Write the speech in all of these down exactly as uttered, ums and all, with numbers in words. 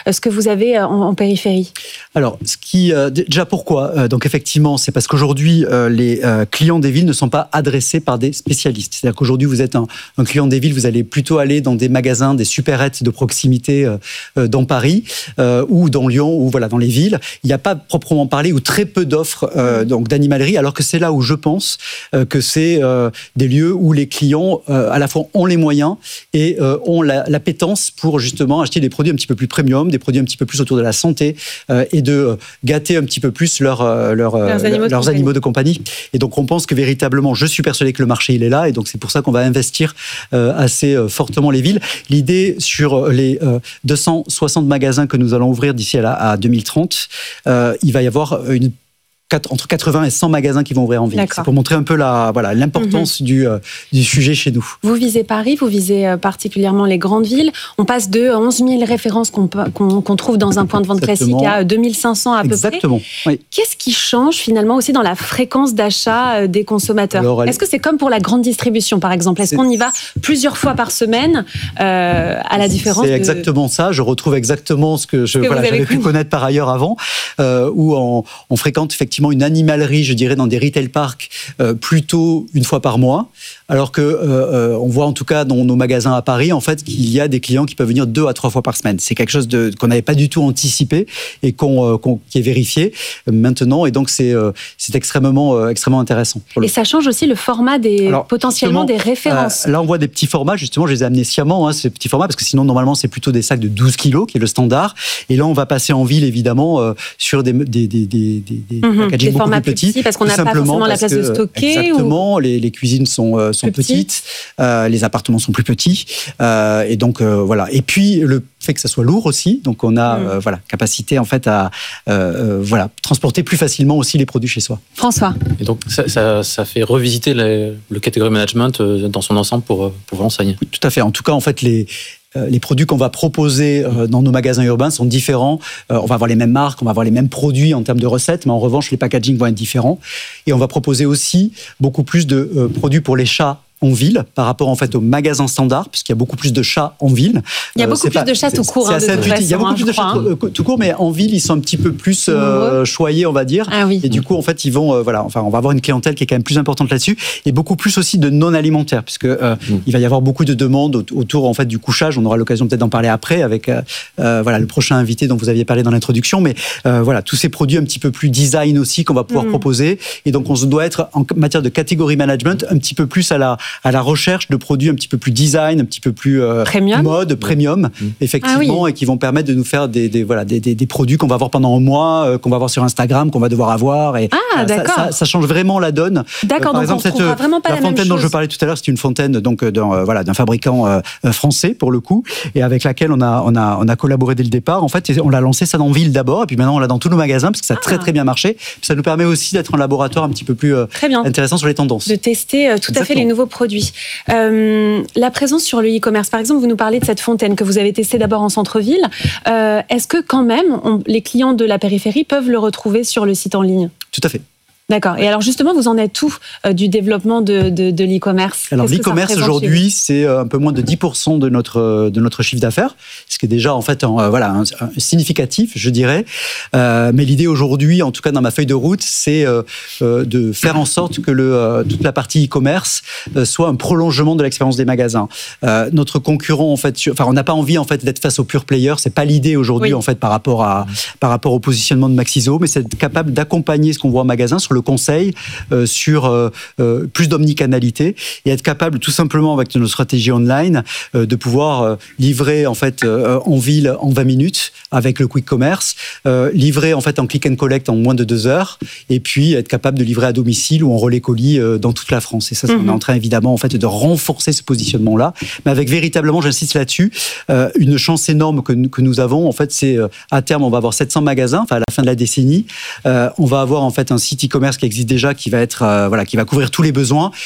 ce que vous avez en, en périphérie? Alors, ce qui, euh, déjà pourquoi euh, Donc effectivement, c'est parce qu'aujourd'hui, euh, les euh, clients des villes ne sont pas adressés par des spécialistes. C'est-à-dire qu'aujourd'hui, vous êtes un, un client des villes, vous allez plutôt aller dans des magasins, des supérettes de proximité euh, euh, dans Paris euh, ou dans Lyon ou voilà dans les villes. Il n'y a pas proprement parlé ou très peu d'offres euh, donc d'animalerie, alors que c'est là où je pense euh, que c'est euh, des lieux où les clients euh, à la fois ont les moyens et euh, ont la, la pétence pour justement acheter des produits un petit peu plus premium, des produits un petit peu plus autour de la santé euh, et de euh, gâter un petit peu plus leur, euh, leur, euh, leurs, animaux, leurs de animaux de compagnie. Et donc on pense que véritablement, je suis persuadé que le marché il est là et donc c'est pour ça qu'on va investir euh, assez euh, fortement les villes. L'idée sur les euh, deux cent soixante magasins que nous allons ouvrir d'ici à, la, à deux mille trente, euh, il va y avoir une entre quatre-vingts et cent magasins qui vont ouvrir en ville. D'accord. C'est pour montrer un peu la, voilà, l'importance mmh. du, euh, du sujet chez nous. Vous visez Paris, vous visez particulièrement les grandes villes. On passe de onze mille références qu'on, qu'on, qu'on trouve dans un point de vente Exactement. classique à deux mille cinq cents à peu Exactement. près. Oui. Qu'est-ce qui change finalement aussi dans la fréquence d'achat des consommateurs? Alors, elle... Est-ce que c'est comme pour la grande distribution par exemple? Est-ce c'est... qu'on y va plusieurs fois par semaine euh, à la différence C'est de... exactement ça. Je retrouve exactement ce que, je, que voilà, j'avais pu connaître par ailleurs avant, euh, où on, on fréquente effectivement une animalerie, je dirais, dans des retail parks euh, plutôt une fois par mois, alors que euh, on voit en tout cas dans nos magasins à Paris, en fait, qu'il y a des clients qui peuvent venir deux à trois fois par semaine. C'est quelque chose de, qu'on n'avait pas du tout anticipé et qu'on, euh, qu'on, qui est vérifié maintenant, et donc c'est, euh, c'est extrêmement, euh, extrêmement intéressant. Et le... ça change aussi le format des Alors, potentiellement des références. Euh, là, on voit des petits formats, justement, je les ai amenés sciemment, hein, ces petits formats, parce que sinon, normalement, c'est plutôt des sacs de douze kilos, qui est le standard. Et là, on va passer en ville, évidemment, euh, sur des, des, des, des, des mmh, packaging beaucoup plus petits. Petit, parce qu'on n'a pas forcément la place que, de stocker. Exactement, ou... les, les cuisines sont, euh, sont petites, euh, les appartements sont plus petits, euh, et donc euh, voilà. Et puis le fait que ça soit lourd aussi, donc on a mmh. euh, voilà capacité en fait à euh, voilà transporter plus facilement aussi les produits chez soi. François. Et donc ça, ça, ça fait revisiter les, le category management dans son ensemble pour pour l'enseigne. Oui, tout à fait. En tout cas, en fait les les produits qu'on va proposer dans nos magasins urbains sont différents. On va avoir les mêmes marques, on va avoir les mêmes produits en termes de recettes, mais en revanche, les packagings vont être différents. Et on va proposer aussi beaucoup plus de produits pour les chats en ville par rapport en fait aux magasins standards, puisqu'il y a beaucoup plus de chats en ville. Il y a beaucoup euh, plus pas, de chats tout court. Hein, de façon, il y a beaucoup plus de chats hein. tout court, mais en ville ils sont un petit peu plus euh, choyés, on va dire. Ah oui. Et du coup en fait ils vont, euh, voilà, enfin on va avoir une clientèle qui est quand même plus importante là-dessus, et beaucoup plus aussi de non alimentaires, puisque euh, mmh. il va y avoir beaucoup de demandes autour en fait du couchage. On aura l'occasion peut-être d'en parler après avec euh, euh, voilà le prochain invité dont vous aviez parlé dans l'introduction, mais euh, voilà tous ces produits un petit peu plus design aussi qu'on va pouvoir mmh. proposer. Et donc on doit être en matière de catégorie management un petit peu plus à la à la recherche de produits un petit peu plus design, un petit peu plus euh, premium. mode, premium, mmh. effectivement, ah oui. et qui vont permettre de nous faire des, des, voilà, des, des, des produits qu'on va avoir pendant un mois, euh, qu'on va avoir sur Instagram, qu'on va devoir avoir. Et, ah, euh, d'accord. Ça, ça, ça change vraiment la donne. D'accord, euh, par donc exemple, on cette, vraiment pas la, la fontaine même dont chose. je parlais tout à l'heure, c'est une fontaine donc, d'un, euh, voilà, d'un fabricant euh, français, pour le coup, et avec laquelle on a, on a, on a collaboré dès le départ. En fait, on l'a lancé ça dans ville d'abord, et puis maintenant on l'a dans tous nos magasins, parce que ça a ah. très très bien marché. Puis ça nous permet aussi d'être un laboratoire un petit peu plus euh, intéressant sur les tendances. De tester euh, tout Exactement. à fait les nouveaux produits. Euh, La présence sur le e-commerce, par exemple, vous nous parlez de cette fontaine que vous avez testée d'abord en centre-ville. Euh, est-ce que quand même, on, les clients de la périphérie peuvent le retrouver sur le site en ligne? Tout à fait. D'accord. Et alors justement, vous en êtes où euh, du développement de, de, de l'e-commerce? Alors Qu'est-ce l'e-commerce aujourd'hui, c'est un peu moins de dix pour cent de notre de notre chiffre d'affaires, ce qui est déjà en fait un, euh, voilà un, un significatif, je dirais. Euh, mais l'idée aujourd'hui, en tout cas dans ma feuille de route, c'est euh, euh, de faire en sorte que le euh, toute la partie e-commerce euh, soit un prolongement de l'expérience des magasins. Euh, notre concurrent en fait, sur, enfin on n'a pas envie en fait d'être face aux pure players. C'est pas l'idée aujourd'hui oui. en fait par rapport à par rapport au positionnement de Maxiso, mais c'est être capable d'accompagner ce qu'on voit en magasin sur le conseil, euh, sur euh, euh, plus d'omnicanalité, et être capable tout simplement avec notre stratégie online euh, de pouvoir euh, livrer en fait euh, en ville en vingt minutes avec le quick commerce, euh, livrer en fait en click and collect en moins de deux heures, et puis être capable de livrer à domicile ou en relais colis euh, dans toute la France. Et ça, mmh. on est en train évidemment en fait de renforcer ce positionnement-là, mais avec véritablement, j'insiste là-dessus, euh, une chance énorme que, que nous avons. En fait, c'est euh, à terme on va avoir sept cents magasins, enfin à la fin de la décennie, euh, on va avoir en fait un site e-commerce qui existe déjà, qui va être euh, voilà, qui va couvrir tous les besoins.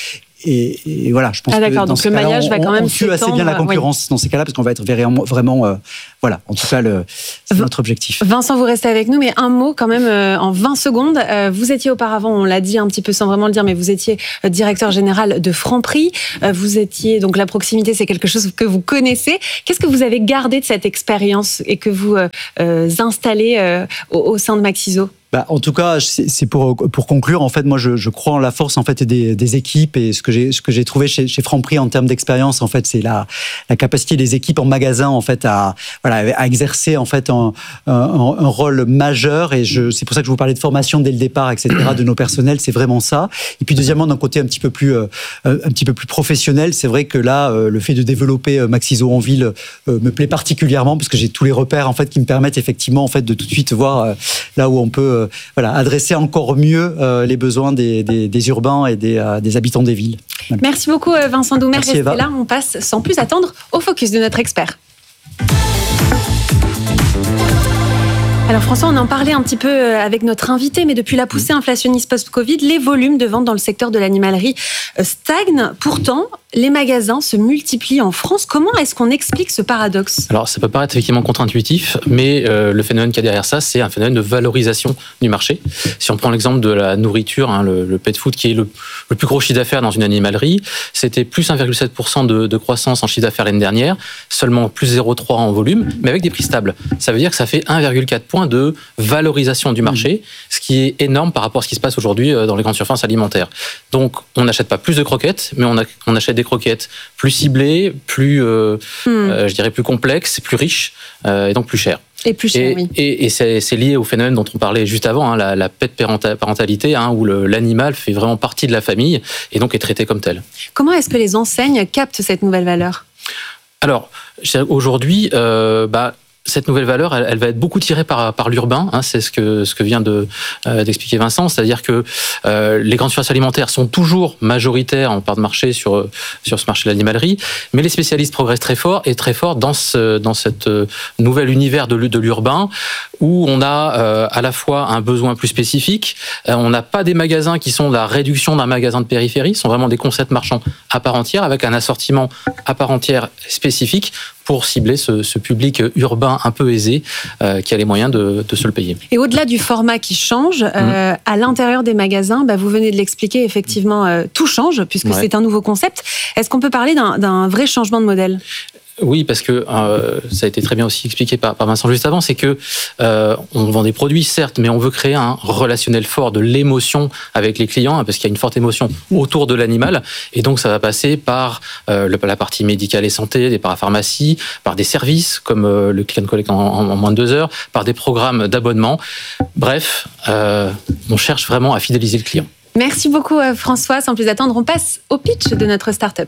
et, et voilà, je pense ah, que dans donc ce le cas-là, maillage on, va quand même on tue assez bien la concurrence oui. dans ces cas-là, parce qu'on va être vraiment, vraiment euh, voilà, en tout cas, le, c'est notre objectif. Vincent, vous restez avec nous, mais un mot quand même euh, en vingt secondes. Euh, vous étiez auparavant, on l'a dit un petit peu sans vraiment le dire, mais vous étiez euh, directeur général de Franprix. Euh, vous étiez, donc la proximité, c'est quelque chose que vous connaissez. Qu'est-ce que vous avez gardé de cette expérience et que vous euh, euh, installez euh, au, au sein de Maxiso ? Bah, en tout cas, c'est pour pour conclure. En fait, moi, je, je crois en la force en fait des, des équipes, et ce que j'ai ce que j'ai trouvé chez, chez Franprix en termes d'expérience, en fait, c'est la la capacité des équipes en magasin, en fait, à voilà à exercer en fait un, un, un rôle majeur. Et je c'est pour ça que je vous parlais de formation dès le départ, et cetera. De nos personnels, c'est vraiment ça. Et puis deuxièmement, d'un côté un petit peu plus euh, un petit peu plus professionnel, c'est vrai que là, euh, le fait de développer euh, Maxiso en ville euh, me plaît particulièrement, parce que j'ai tous les repères en fait qui me permettent effectivement en fait de tout de suite voir euh, là où on peut euh, Voilà, adresser encore mieux euh, les besoins des, des, des urbains et des, euh, des habitants des villes. Voilà. Merci beaucoup Vincent Doumer. Merci, Restez Eva. là, on passe sans plus attendre au focus de notre expert. Alors François, on en parlait un petit peu avec notre invité, mais depuis la poussée inflationniste post-Covid, les volumes de vente dans le secteur de l'animalerie stagnent. Pourtant, les magasins se multiplient en France. Comment est-ce qu'on explique ce paradoxe ? Alors, ça peut paraître effectivement contre-intuitif, mais euh, le phénomène qu'il y a derrière ça, c'est un phénomène de valorisation du marché. Si on prend l'exemple de la nourriture, hein, le, le pet food, qui est le, le plus gros chiffre d'affaires dans une animalerie, c'était plus un virgule sept pour cent de, de croissance en chiffre d'affaires l'année dernière, seulement plus zéro virgule trois en volume, mais avec des prix stables. Ça veut dire que ça fait un virgule quatre point de valorisation du marché, mmh. ce qui est énorme par rapport à ce qui se passe aujourd'hui dans les grandes surfaces alimentaires. Donc, on n'achète pas plus de croquettes, mais on, a, on achète des croquettes plus ciblées, plus, euh, mmh. euh, je dirais, plus complexes, plus riches, euh, et donc plus chères. Et plus cher, et, oui. Et, et c'est, c'est lié au phénomène dont on parlait juste avant, hein, la, la pet parentalité, hein, où le, l'animal fait vraiment partie de la famille et donc est traité comme tel. Comment est-ce que les enseignes captent cette nouvelle valeur ? Alors, aujourd'hui, euh, bah, cette nouvelle valeur, elle, elle va être beaucoup tirée par, par l'urbain, hein, c'est ce que, ce que vient de, euh, d'expliquer Vincent, c'est-à-dire que euh, les grandes surfaces alimentaires sont toujours majoritaires en part de marché sur, sur ce marché de l'animalerie, mais les spécialistes progressent très fort et très fort dans, ce, dans cette nouvel univers de, de l'urbain, où on a euh, à la fois un besoin plus spécifique, euh, on n'a pas des magasins qui sont la réduction d'un magasin de périphérie, ce sont vraiment des concepts marchands à part entière, avec un assortiment à part entière spécifique, pour cibler ce, ce public urbain un peu aisé euh, qui a les moyens de, de se le payer. Et au-delà du format qui change, mmh. euh, à l'intérieur des magasins, bah, vous venez de l'expliquer, effectivement, euh, tout change, puisque ouais. c'est un nouveau concept. Est-ce qu'on peut parler d'un, d'un vrai changement de modèle ? Oui, parce que euh, ça a été très bien aussi expliqué par, par Vincent juste avant, c'est que euh, on vend des produits, certes, mais on veut créer un relationnel fort, de l'émotion avec les clients, hein, parce qu'il y a une forte émotion autour de l'animal, et donc ça va passer par euh, le, la partie médicale et santé, des parapharmacies, par des services comme euh, le click and collect en, en, en moins de deux heures, par des programmes d'abonnement. Bref, euh, on cherche vraiment à fidéliser le client. Merci beaucoup François. Sans plus attendre, on passe au pitch de notre start-up.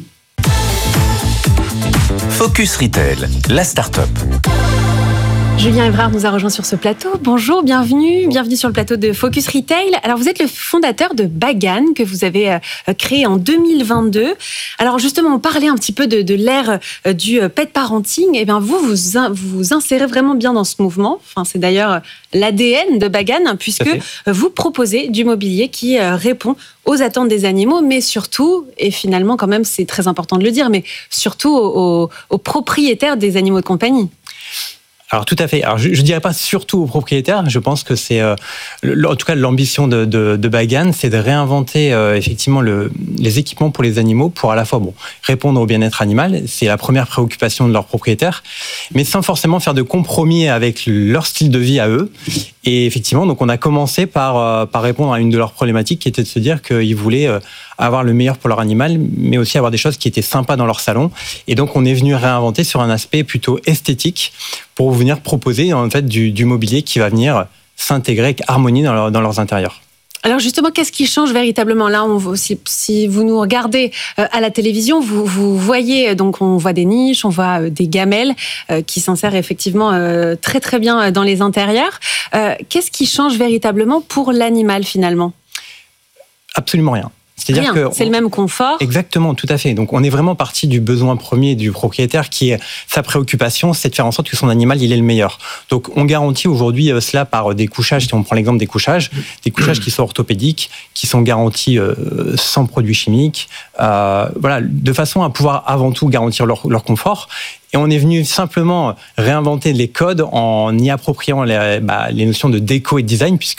Focus Retail, la start-up. Julien Evrard nous a rejoint sur ce plateau. Bonjour, bienvenue, bienvenue sur le plateau de Focus Retail. Alors vous êtes le fondateur de Bagan que vous avez euh, créé en deux mille vingt-deux. Alors justement, on parlait un petit peu de, de l'ère euh, du pet parenting. Et bien vous vous in, vous insérez vraiment bien dans ce mouvement. Enfin, c'est d'ailleurs l'A D N de Bagan, puisque vous proposez du mobilier qui euh, répond aux attentes des animaux, mais surtout, et finalement quand même c'est très important de le dire, mais surtout aux, aux, aux propriétaires des animaux de compagnie. Alors tout à fait. Alors je ne dirais pas surtout aux propriétaires. Je pense que c'est, euh, le, en tout cas, l'ambition de, de, de Bagan, c'est de réinventer euh, effectivement le, les équipements pour les animaux, pour à la fois bon répondre au bien-être animal. C'est la première préoccupation de leurs propriétaires, mais sans forcément faire de compromis avec leur style de vie à eux. Et effectivement, donc on a commencé par euh, par répondre à une de leurs problématiques, qui était de se dire qu'ils voulaient euh, avoir le meilleur pour leur animal, mais aussi avoir des choses qui étaient sympas dans leur salon. Et donc on est venu réinventer sur un aspect plutôt esthétique, pour venir proposer en fait du, du mobilier qui va venir s'intégrer avec harmonie dans, leur, dans leurs intérieurs. Alors justement, qu'est-ce qui change véritablement ? Là, on, si, si vous nous regardez euh, à la télévision, vous, vous voyez, donc on voit des niches, on voit euh, des gamelles euh, qui s'insèrent effectivement euh, très très bien dans les intérieurs. Euh, qu'est-ce qui change véritablement pour l'animal finalement ? Absolument rien. C'est-à-dire Rien, que c'est le même confort. Exactement, tout à fait. Donc on est vraiment parti du besoin premier du propriétaire qui est sa préoccupation, c'est de faire en sorte que son animal il est le meilleur. Donc on garantit aujourd'hui cela par des couchages, si on prend l'exemple des couchages, des couchages qui sont orthopédiques, qui sont garantis euh, sans produits chimiques, euh, voilà, de façon à pouvoir avant tout garantir leur, leur confort. Et on est venu simplement réinventer les codes en y appropriant les, bah, les notions de déco et de design, puisque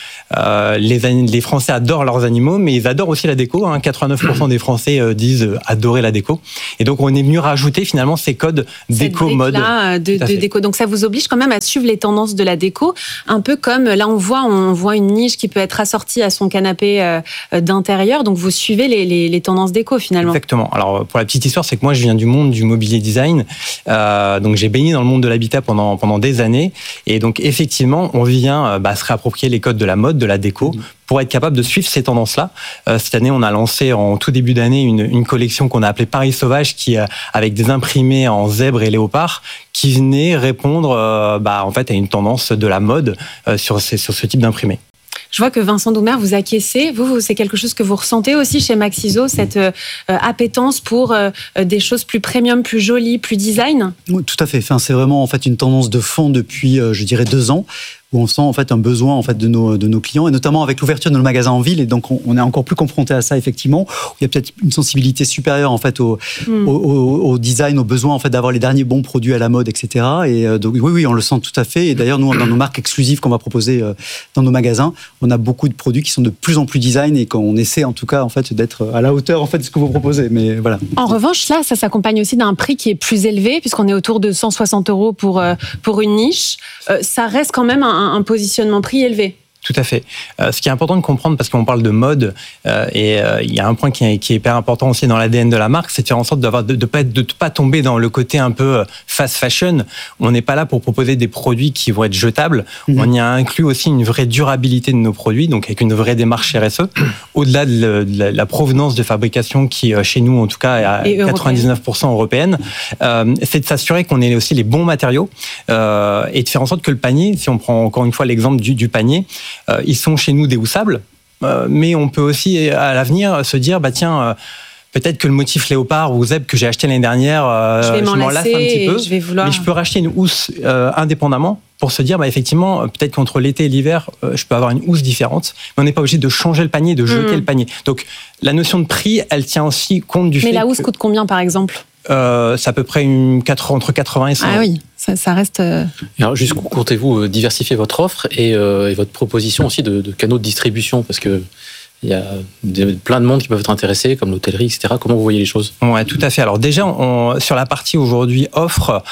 euh, les, les Français adorent leurs animaux, mais ils adorent aussi la déco. Hein. quatre-vingt-neuf pour cent des Français euh, disent adorer la déco. Et donc on est venu rajouter finalement ces codes déco mode. De, de déco. Donc ça vous oblige quand même à suivre les tendances de la déco, un peu comme là on voit, on voit une niche qui peut être assortie à son canapé euh, d'intérieur. Donc vous suivez les, les, les tendances déco finalement. Exactement. Alors pour la petite histoire, c'est que moi je viens du monde du mobilier design. Euh, donc j'ai baigné dans le monde de l'habitat pendant pendant des années et donc effectivement on vient bah, se réapproprier les codes de la mode, de la déco pour être capable de suivre ces tendances-là. Euh, cette année on a lancé en tout début d'année une, une collection qu'on a appelée Paris Sauvage qui euh, avec des imprimés en zèbre et léopard qui venaient répondre euh, bah, en fait à une tendance de la mode euh, sur ces, sur ce type d'imprimé. Je vois que Vincent Doumer, vous acquiescez. Vous, vous, c'est quelque chose que vous ressentez aussi chez Maxiso, cette euh, appétence pour euh, des choses plus premium, plus jolies, plus design ? Oui, tout à fait. Enfin, c'est vraiment en fait une tendance de fond depuis, euh, je dirais, deux ans. Où on sent en fait un besoin en fait de nos de nos clients et notamment avec l'ouverture de nos magasins en ville et donc on, on est encore plus confronté à ça effectivement. Où il y a peut-être une sensibilité supérieure en fait au, mm. au, au, au design, au besoin en fait d'avoir les derniers bons produits à la mode, et cetera. Et euh, donc oui oui on le sent tout à fait. Et d'ailleurs nous dans nos marques exclusives qu'on va proposer euh, dans nos magasins, on a beaucoup de produits qui sont de plus en plus design et qu'on essaie en tout cas en fait d'être à la hauteur en fait de ce que vous proposez. Mais voilà. En revanche là ça s'accompagne aussi d'un prix qui est plus élevé puisqu'on est autour de cent soixante euros pour euh, pour une niche. Euh, ça reste quand même un un positionnement prix élevé. Tout à fait. Euh, ce qui est important de comprendre, parce qu'on parle de mode, euh, et euh, il y a un point qui est, qui est hyper important aussi dans l'A D N de la marque, c'est de faire en sorte d'avoir, de ne pas, de pas tomber dans le côté un peu fast fashion. On n'est pas là pour proposer des produits qui vont être jetables. Mmh. On y a inclus aussi une vraie durabilité de nos produits, donc avec une vraie démarche R S E, au-delà de, le, de la, la provenance de fabrication qui, chez nous, en tout cas, est à et quatre-vingt-dix-neuf pour cent européenne. Euh, c'est de s'assurer qu'on ait aussi les bons matériaux euh, et de faire en sorte que le panier, si on prend encore une fois l'exemple du, du panier, Euh, ils sont chez nous déhoussables, euh, mais on peut aussi à l'avenir se dire bah tiens euh, peut-être que le motif léopard ou zèbre que j'ai acheté l'année dernière, euh, je, vais m'en je m'en lasse un petit peu, je vais vouloir... mais je peux racheter une housse euh, indépendamment pour se dire bah effectivement peut-être qu'entre l'été et l'hiver euh, je peux avoir une housse différente, mais on n'est pas obligé de changer le panier, de jeter mmh. le panier. Donc la notion de prix, elle tient aussi compte du mais fait. Mais la housse que, coûte combien par exemple? Euh, c'est à peu près une, quatre, entre quatre-vingts et cent. Ah oui, ça, ça reste... Euh... Alors, jusqu'où comptez-vous diversifier votre offre et, euh, et votre proposition aussi de, de canaux de distribution? Parce que il y a des, plein de monde qui peuvent être intéressés, comme l'hôtellerie, et cetera. Comment vous voyez les choses? Ouais, tout à fait. Alors déjà, on, sur la partie aujourd'hui offre,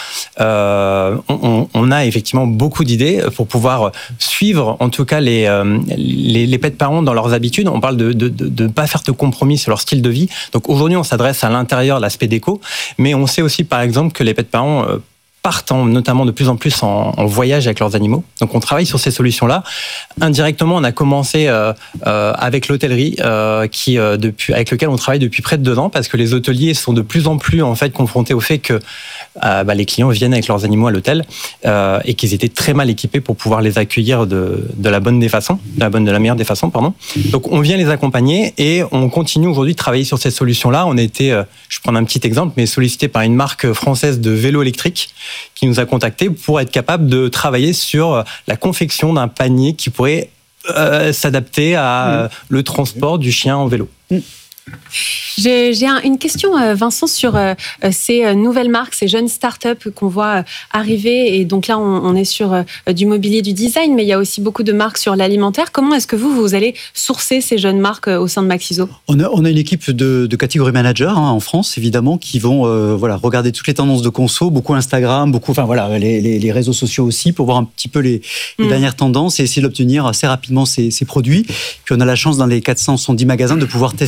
euh, on, on a effectivement beaucoup d'idées pour pouvoir suivre, en tout cas, les, les, les pet parents dans leurs habitudes. On parle de de, de, de pas faire de compromis sur leur style de vie. Donc aujourd'hui, on s'adresse à l'intérieur, l'aspect déco, mais on sait aussi, par exemple, que les pet parents euh, partent notamment de plus en plus en, en voyage avec leurs animaux. Donc on travaille sur ces solutions-là. Indirectement, on a commencé euh, euh, avec l'hôtellerie, euh, qui euh, depuis avec lequel on travaille depuis près de deux ans, parce que les hôteliers sont de plus en plus en fait confrontés au fait que euh, bah, les clients viennent avec leurs animaux à l'hôtel euh, et qu'ils étaient très mal équipés pour pouvoir les accueillir de, de la bonne des façons, de la bonne, de la meilleure des façons, pardon. Donc on vient les accompagner et on continue aujourd'hui de travailler sur ces solutions-là. On a été, euh, je prends un petit exemple, mais sollicité par une marque française de vélo électrique qui nous a contactés pour être capable de travailler sur la confection d'un panier qui pourrait euh, s'adapter à mmh. le transport du chien en vélo. Mmh. J'ai, j'ai un, une question, Vincent, sur euh, ces nouvelles marques, ces jeunes startups qu'on voit arriver. Et donc là, on, on est sur euh, du mobilier, du design, mais il y a aussi beaucoup de marques sur l'alimentaire. Comment est-ce que vous, vous allez sourcer ces jeunes marques au sein de Maxiso? On a, on a une équipe de, de catégorie manager hein, en France, évidemment, qui vont euh, voilà, regarder toutes les tendances de conso, beaucoup Instagram, beaucoup, enfin voilà, les, les, les réseaux sociaux aussi, pour voir un petit peu les, les mmh. dernières tendances et essayer d'obtenir assez rapidement ces, ces produits. Puis on a la chance, dans les quatre cent soixante-dix magasins, de pouvoir tester dans certains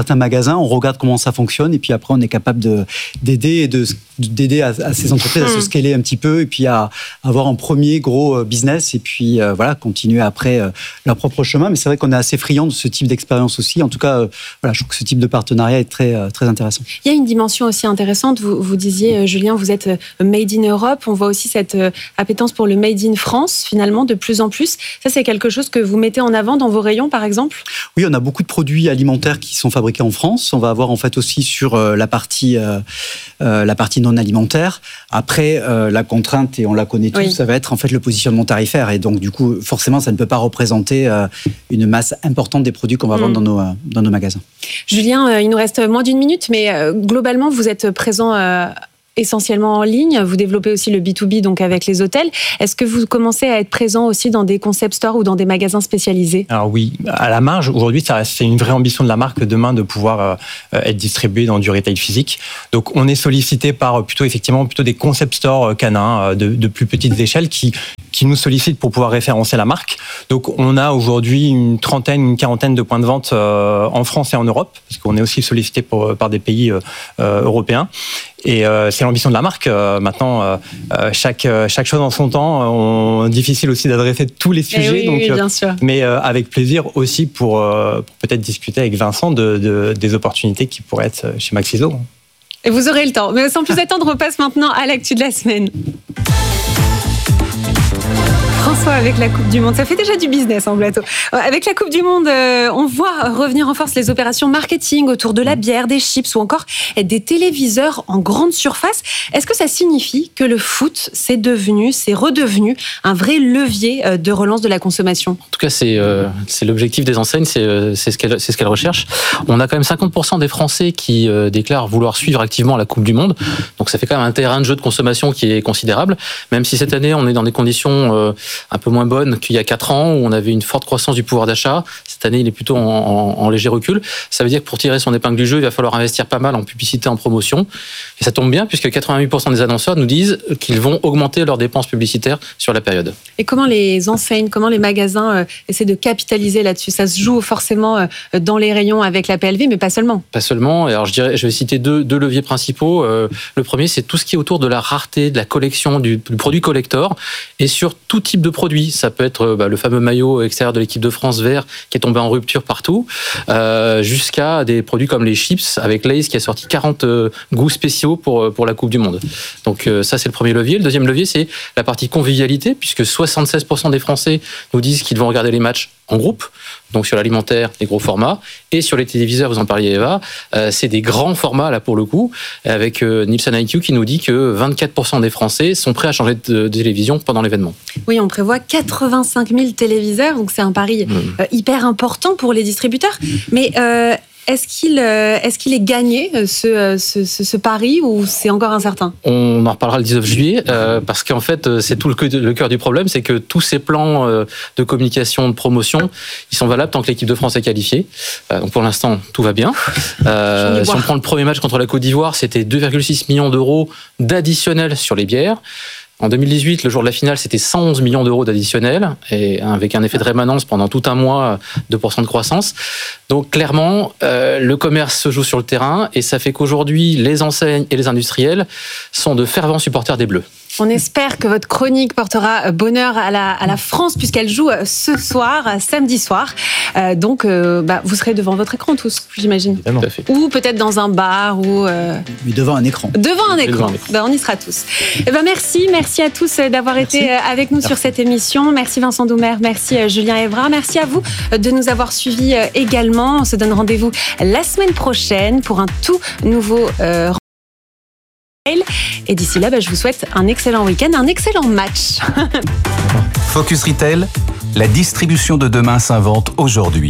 certains magasins, on regarde comment ça fonctionne et puis après on est capable de, d'aider et de, d'aider à, à ces entreprises à se scaler un petit peu et puis à avoir un premier gros business et puis euh, voilà, continuer après euh, leur propre chemin. Mais c'est vrai qu'on est assez friand de ce type d'expérience aussi. En tout cas, euh, voilà, je trouve que ce type de partenariat est très, euh, très intéressant. Il y a une dimension aussi intéressante. Vous, vous disiez, euh, Julien, vous êtes made in Europe. On voit aussi cette euh, appétence pour le made in France, finalement, de plus en plus. Ça, c'est quelque chose que vous mettez en avant dans vos rayons, par exemple ? Oui, on a beaucoup de produits alimentaires qui sont fabriqués en France. On va avoir en fait aussi sur euh, la partie euh, euh, la partie non alimentaire. Après, euh, la contrainte, et on la connaît tous, oui. ça va être en fait le positionnement tarifaire. Et donc, du coup, forcément, ça ne peut pas représenter euh, une masse importante des produits qu'on va vendre mmh. dans nos, euh, dans nos magasins. Julien, euh, il nous reste moins d'une minute, mais euh, globalement, vous êtes présent euh, essentiellement en ligne. Vous développez aussi le B deux B, donc avec les hôtels. Est-ce que vous commencez à être présent aussi dans des concept stores ou dans des magasins spécialisés ? Alors oui, à la marge, aujourd'hui, ça reste, c'est une vraie ambition de la marque demain de pouvoir euh, être distribué dans du retail physique. Donc on est sollicité par plutôt effectivement plutôt des concept stores canins de, de plus petites échelles qui qui nous sollicitent pour pouvoir référencer la marque. Donc on a aujourd'hui une trentaine, une quarantaine de points de vente euh, en France et en Europe, parce qu'on est aussi sollicité pour, par des pays euh, européens. Et euh, c'est l'ambition de la marque. Euh, maintenant, euh, chaque, chaque chose en son temps. On, difficile aussi d'adresser tous les sujets. Oui, donc, oui, bien sûr. Mais euh, avec plaisir aussi pour, euh, pour peut-être discuter avec Vincent de, de, des opportunités qui pourraient être chez Maxiso. Et vous aurez le temps. Mais sans plus attendre, on repasse maintenant à l'actu de la semaine. François, avec la Coupe du Monde, ça fait déjà du business en plateau. Avec la Coupe du Monde, on voit revenir en force les opérations marketing autour de la bière, des chips ou encore des téléviseurs en grande surface. Est-ce que ça signifie que le foot, c'est devenu, c'est redevenu un vrai levier de relance de la consommation ? En tout cas, c'est, euh, c'est l'objectif des enseignes, c'est, c'est, ce qu'elles, c'est ce qu'elles recherchent. On a quand même cinquante pour cent des Français qui euh, déclarent vouloir suivre activement la Coupe du Monde. Donc ça fait quand même un terrain de jeu de consommation qui est considérable, même si cette année, on est dans des conditions euh, un peu moins bonne qu'il y a quatre ans, où on avait une forte croissance du pouvoir d'achat. Cette année, il est plutôt en, en, en léger recul. Ça veut dire que pour tirer son épingle du jeu, il va falloir investir pas mal en publicité, en promotion. Et ça tombe bien, puisque quatre-vingt-huit pour cent des annonceurs nous disent qu'ils vont augmenter leurs dépenses publicitaires sur la période. Et comment les enseignes, comment les magasins euh, essaient de capitaliser là-dessus ? Ça se joue forcément euh, dans les rayons avec la P L V, mais pas seulement. Pas seulement. Et alors, je, dirais, je vais citer deux, deux leviers principaux. Euh, le premier, c'est tout ce qui est autour de la rareté, de la collection, du, du produit collector, et sur tout type de produit. Ça peut être bah, le fameux maillot extérieur de l'équipe de France vert qui est tombé en rupture partout, euh, jusqu'à des produits comme les chips avec Lay's qui a sorti quarante euh, goûts spéciaux pour, pour la Coupe du Monde. Donc euh, ça, c'est le premier levier. Le deuxième levier, c'est la partie convivialité, puisque soixante-seize pour cent des Français nous disent qu'ils vont regarder les matchs en groupe, donc sur l'alimentaire, les gros formats, et sur les téléviseurs, vous en parliez Eva, euh, c'est des grands formats là pour le coup, avec euh, Nielsen I Q qui nous dit que vingt-quatre pour cent des Français sont prêts à changer de, de télévision pendant l'événement. Oui, on prévoit quatre-vingt-cinq mille téléviseurs, donc c'est un pari mmh. euh, hyper important pour les distributeurs, mais euh, Est-ce qu'il, est-ce qu'il est gagné, ce, ce, ce, ce pari, ou c'est encore incertain ? On en reparlera le dix-neuf juillet, euh, parce qu'en fait, c'est tout le, le cœur du problème, c'est que tous ces plans euh, de communication, de promotion, ils sont valables tant que l'équipe de France est qualifiée. Euh, donc pour l'instant, tout va bien. Euh, si on prend le premier match contre la Côte d'Ivoire, c'était deux virgule six millions d'euros d'additionnel sur les bières. En deux mille dix-huit, le jour de la finale, c'était cent onze millions d'euros d'additionnel, et avec un effet de rémanence pendant tout un mois, deux pour cent de croissance. Donc clairement, euh, le commerce se joue sur le terrain, et ça fait qu'aujourd'hui, les enseignes et les industriels sont de fervents supporters des Bleus. On espère que votre chronique portera bonheur à la, à la France, puisqu'elle joue ce soir, samedi soir. Euh, donc, euh, bah, vous serez devant votre écran tous, j'imagine. Tout à fait. Ou peut-être dans un bar, ou... Euh... Mais devant un écran. Devant un écran. Devant un écran. Ben, on y sera tous. Et ben, merci, merci à tous d'avoir merci. été avec nous merci. sur cette émission. Merci Vincent Doumer, merci Julien Evra. Merci à vous de nous avoir suivis également. On se donne rendez-vous la semaine prochaine pour un tout nouveau euh, et d'ici là, bah, je vous souhaite un excellent week-end, un excellent match. Focus Retail, la distribution de demain s'invente aujourd'hui.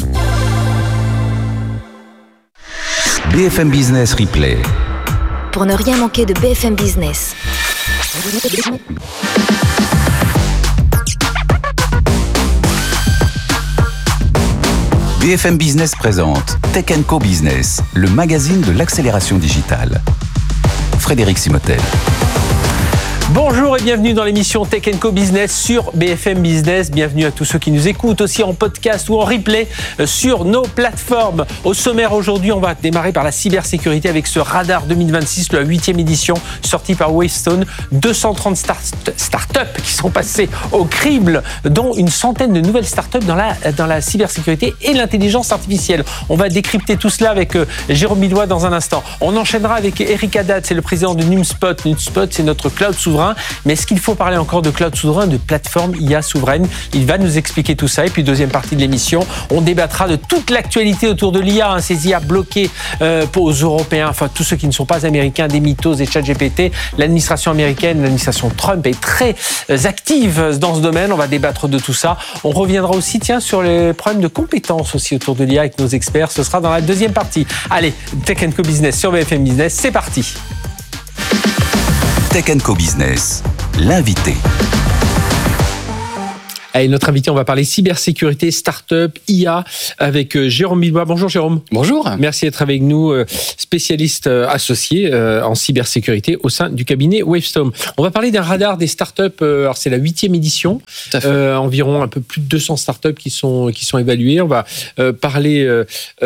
B F M Business Replay. Pour ne rien manquer de B F M Business. B F M Business présente Tech and Co Business, le magazine de l'accélération digitale. Frédéric Simotel. Bonjour et bienvenue dans l'émission Tech and Co Business sur B F M Business. Bienvenue à tous ceux qui nous écoutent aussi en podcast ou en replay sur nos plateformes. Au sommaire aujourd'hui, on va démarrer par la cybersécurité avec ce radar deux mille vingt-six, la huitième édition sortie par Wavestone. deux cent trente start- startups qui sont passées au crible, dont une centaine de nouvelles startups dans la, dans la cybersécurité et l'intelligence artificielle. On va décrypter tout cela avec euh, Jérôme Billois dans un instant. On enchaînera avec Eric Haddad, c'est le président de Numspot. Numspot, c'est notre cloud souverain. Mais est-ce qu'il faut parler encore de cloud souverain, de plateforme I A souveraine? Il va nous expliquer tout ça. Et puis, deuxième partie de l'émission, on débattra de toute l'actualité autour de l'I A, hein, ces I A bloquées euh, pour aux Européens, enfin tous ceux qui ne sont pas américains, des mythos et ChatGPT. L'administration américaine, l'administration Trump est très euh, active dans ce domaine. On va débattre de tout ça. On reviendra aussi, tiens, sur les problèmes de compétences aussi autour de l'I A avec nos experts. Ce sera dans la deuxième partie. Allez, Tech and Co Business sur B F M Business, c'est parti. Tech and Co Business, l'invité. Allez, notre invité, on va parler cybersécurité, start-up, I A avec Jérôme Bilbois. Bonjour Jérôme. Bonjour. Merci d'être avec nous, spécialiste associé en cybersécurité au sein du cabinet Wavestone. On va parler d'un radar des start-up. Alors c'est la huitième édition. Tout à fait. Euh, environ un peu plus de deux cents start-up qui sont qui sont évaluées. On va euh, parler euh,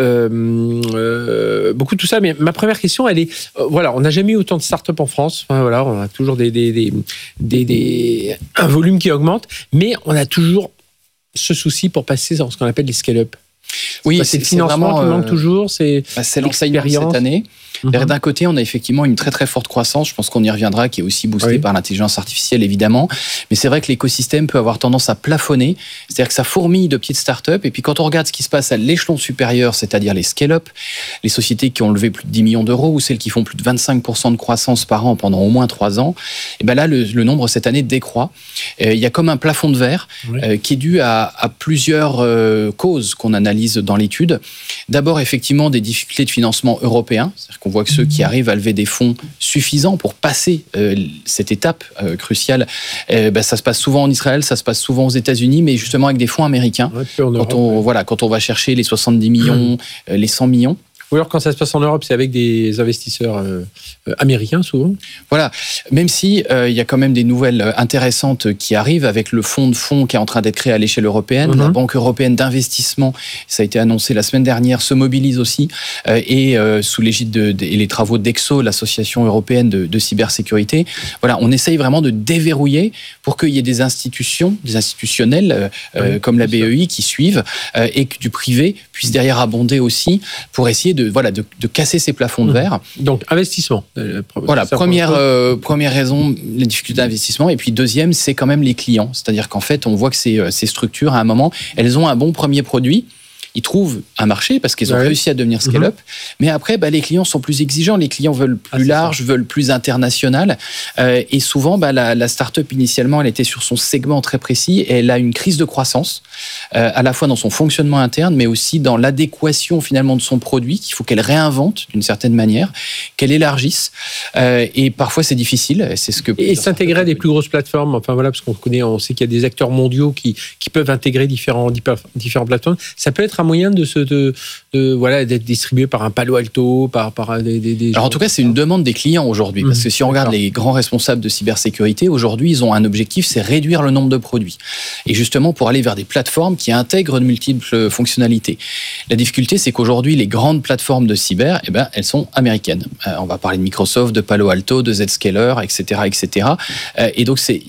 euh, beaucoup de tout ça. Mais ma première question, elle est euh, voilà, on n'a jamais eu autant de start-up en France. Enfin, voilà, on a toujours des des, des des des un volume qui augmente, mais on a toujours toujours ce souci pour passer dans ce qu'on appelle les scale-up. Oui, bah, c'est, c'est le financement qui manque toujours, c'est, bah, c'est l'enseignement cette année. Mm-hmm. D'un côté, on a effectivement une très très forte croissance, je pense qu'on y reviendra, qui est aussi boostée oui. par l'intelligence artificielle évidemment, mais c'est vrai que l'écosystème peut avoir tendance à plafonner, c'est-à-dire que ça fourmille de petites startups, et puis quand on regarde ce qui se passe à l'échelon supérieur, c'est-à-dire les scale-up, les sociétés qui ont levé plus de dix millions d'euros, ou celles qui font plus de vingt-cinq pour cent de croissance par an pendant au moins trois ans, et ben là le, le nombre cette année décroît. Il y a comme un plafond de verre oui. euh, qui est dû à, à plusieurs euh, causes qu'on analyse dans l'étude. D'abord effectivement des difficultés de financement européen, c'est-à-dire qu'on voit que ceux qui arrivent à lever des fonds suffisants pour passer euh, cette étape euh, cruciale, euh, bah, ça se passe souvent en Israël, ça se passe souvent aux États-Unis, mais justement avec des fonds américains. Ouais, quand, Europe, on, ouais. voilà, quand on va chercher les soixante-dix millions, mmh. euh, les cent millions. Ou alors quand ça se passe en Europe, c'est avec des investisseurs euh, américains souvent. Voilà, même si euh, il y a quand même des nouvelles intéressantes qui arrivent avec le fonds de fonds qui est en train d'être créé à l'échelle européenne. Mm-hmm. La Banque européenne d'investissement, ça a été annoncé la semaine dernière, se mobilise aussi euh, et euh, sous l'égide de, de et les travaux d'Exo, l'association européenne de, de cybersécurité. Voilà, on essaye vraiment de déverrouiller pour qu'il y ait des institutions, des institutionnels euh, oui, comme la B E I qui suivent euh, et que du privé puisse derrière abonder aussi pour essayer de De, voilà, de, de casser ces plafonds de verre. Donc, investissement. Voilà, première, euh, première raison, les difficultés d'investissement. Et puis, deuxième, c'est quand même les clients. C'est-à-dire qu'en fait, on voit que ces, ces structures, à un moment, elles ont un bon premier produit. Ils trouvent un marché parce qu'ils ont ouais. réussi à devenir scale-up. Mm-hmm. Mais après, bah, les clients sont plus exigeants. Les clients veulent plus ah, large, ça. veulent plus international. Euh, et souvent, bah, la, la start-up, initialement, elle était sur son segment très précis et elle a une crise de croissance, euh, à la fois dans son fonctionnement interne, mais aussi dans l'adéquation, finalement, de son produit, qu'il faut qu'elle réinvente d'une certaine manière, qu'elle élargisse. Euh, et parfois, c'est difficile. C'est ce que et s'intégrer à des plus grosses plateformes. Enfin, voilà, parce qu'on connaît, on sait qu'il y a des acteurs mondiaux qui, qui peuvent intégrer différents, différentes plateformes. Ça peut être un moyen de se de, de voilà d'être distribué par un Palo Alto, par par des, des, des alors en tout cas c'est une demande des clients aujourd'hui, parce que si on regarde D'accord. les grands responsables de cybersécurité aujourd'hui, ils ont un objectif, c'est réduire le nombre de produits et justement pour aller vers des plateformes qui intègrent de multiples fonctionnalités. La difficulté c'est qu'aujourd'hui les grandes plateformes de cyber, eh ben elles sont américaines. Euh, on va parler de Microsoft, de Palo Alto, de Zscaler, et cetera, et cetera. Euh, et donc c'est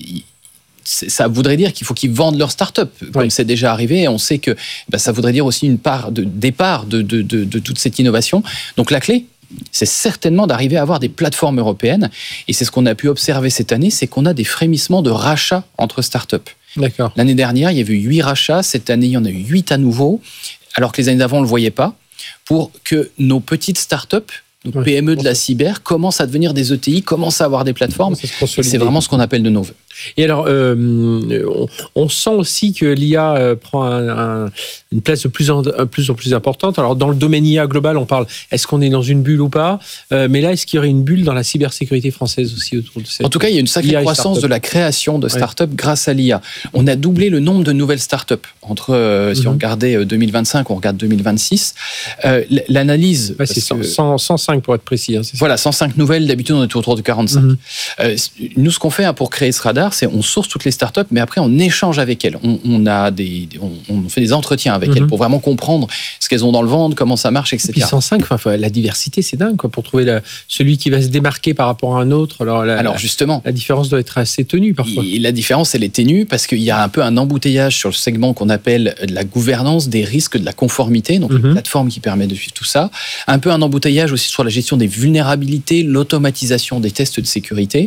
ça voudrait dire qu'il faut qu'ils vendent leur start-up, comme oui. c'est déjà arrivé. Et on sait que bah, ça voudrait dire aussi une part de départ de, de, de, de toute cette innovation. Donc la clé, c'est certainement d'arriver à avoir des plateformes européennes. Et c'est ce qu'on a pu observer cette année, c'est qu'on a des frémissements de rachats entre start-up. D'accord. L'année dernière, il y avait eu huit rachats. Cette année, il y en a eu huit à nouveau, alors que les années d'avant, on ne le voyait pas, pour que nos petites start-up, nos P M E de la cyber commencent à devenir des E T I, commencent à avoir des plateformes. C'est vraiment ce qu'on appelle de nos voeux. Et alors, euh, on, on sent aussi que l'I A euh, prend un, un, une place de plus en, plus en plus importante. Alors, dans le domaine I A global, on parle, est-ce qu'on est dans une bulle ou pas? euh, Mais là, est-ce qu'il y aurait une bulle dans la cybersécurité française aussi autour de cette... En tout cas, il y a une sacrée croissance de la création de startups ouais. grâce à l'I A. On a doublé le nombre de nouvelles startups. Entre, euh, mm-hmm. si on regardait deux mille vingt-cinq, on regarde deux mille vingt-six. Euh, l'analyse... Ouais, c'est cent, cent, cent cinq pour être précis. Hein, c'est voilà, cent cinq nouvelles. D'habitude, on est autour de quarante-cinq. Mm-hmm. Euh, nous, ce qu'on fait hein, pour créer ce radar, c'est on source toutes les startups, mais après on échange avec elles. On, on a des, on, on fait des entretiens avec mm-hmm. elles pour vraiment comprendre ce qu'elles ont dans le ventre, comment ça marche, et cetera. Et puis cent cinq, enfin, la diversité, c'est dingue, quoi, pour trouver la, celui qui va se démarquer par rapport à un autre. Alors, la, Alors justement, la, la différence doit être assez ténue parfois. Et la différence, elle est ténue parce qu'il y a un peu un embouteillage sur le segment qu'on appelle de la gouvernance des risques de la conformité, donc mm-hmm. une plateforme qui permet de suivre tout ça. Un peu un embouteillage aussi sur la gestion des vulnérabilités, l'automatisation des tests de sécurité.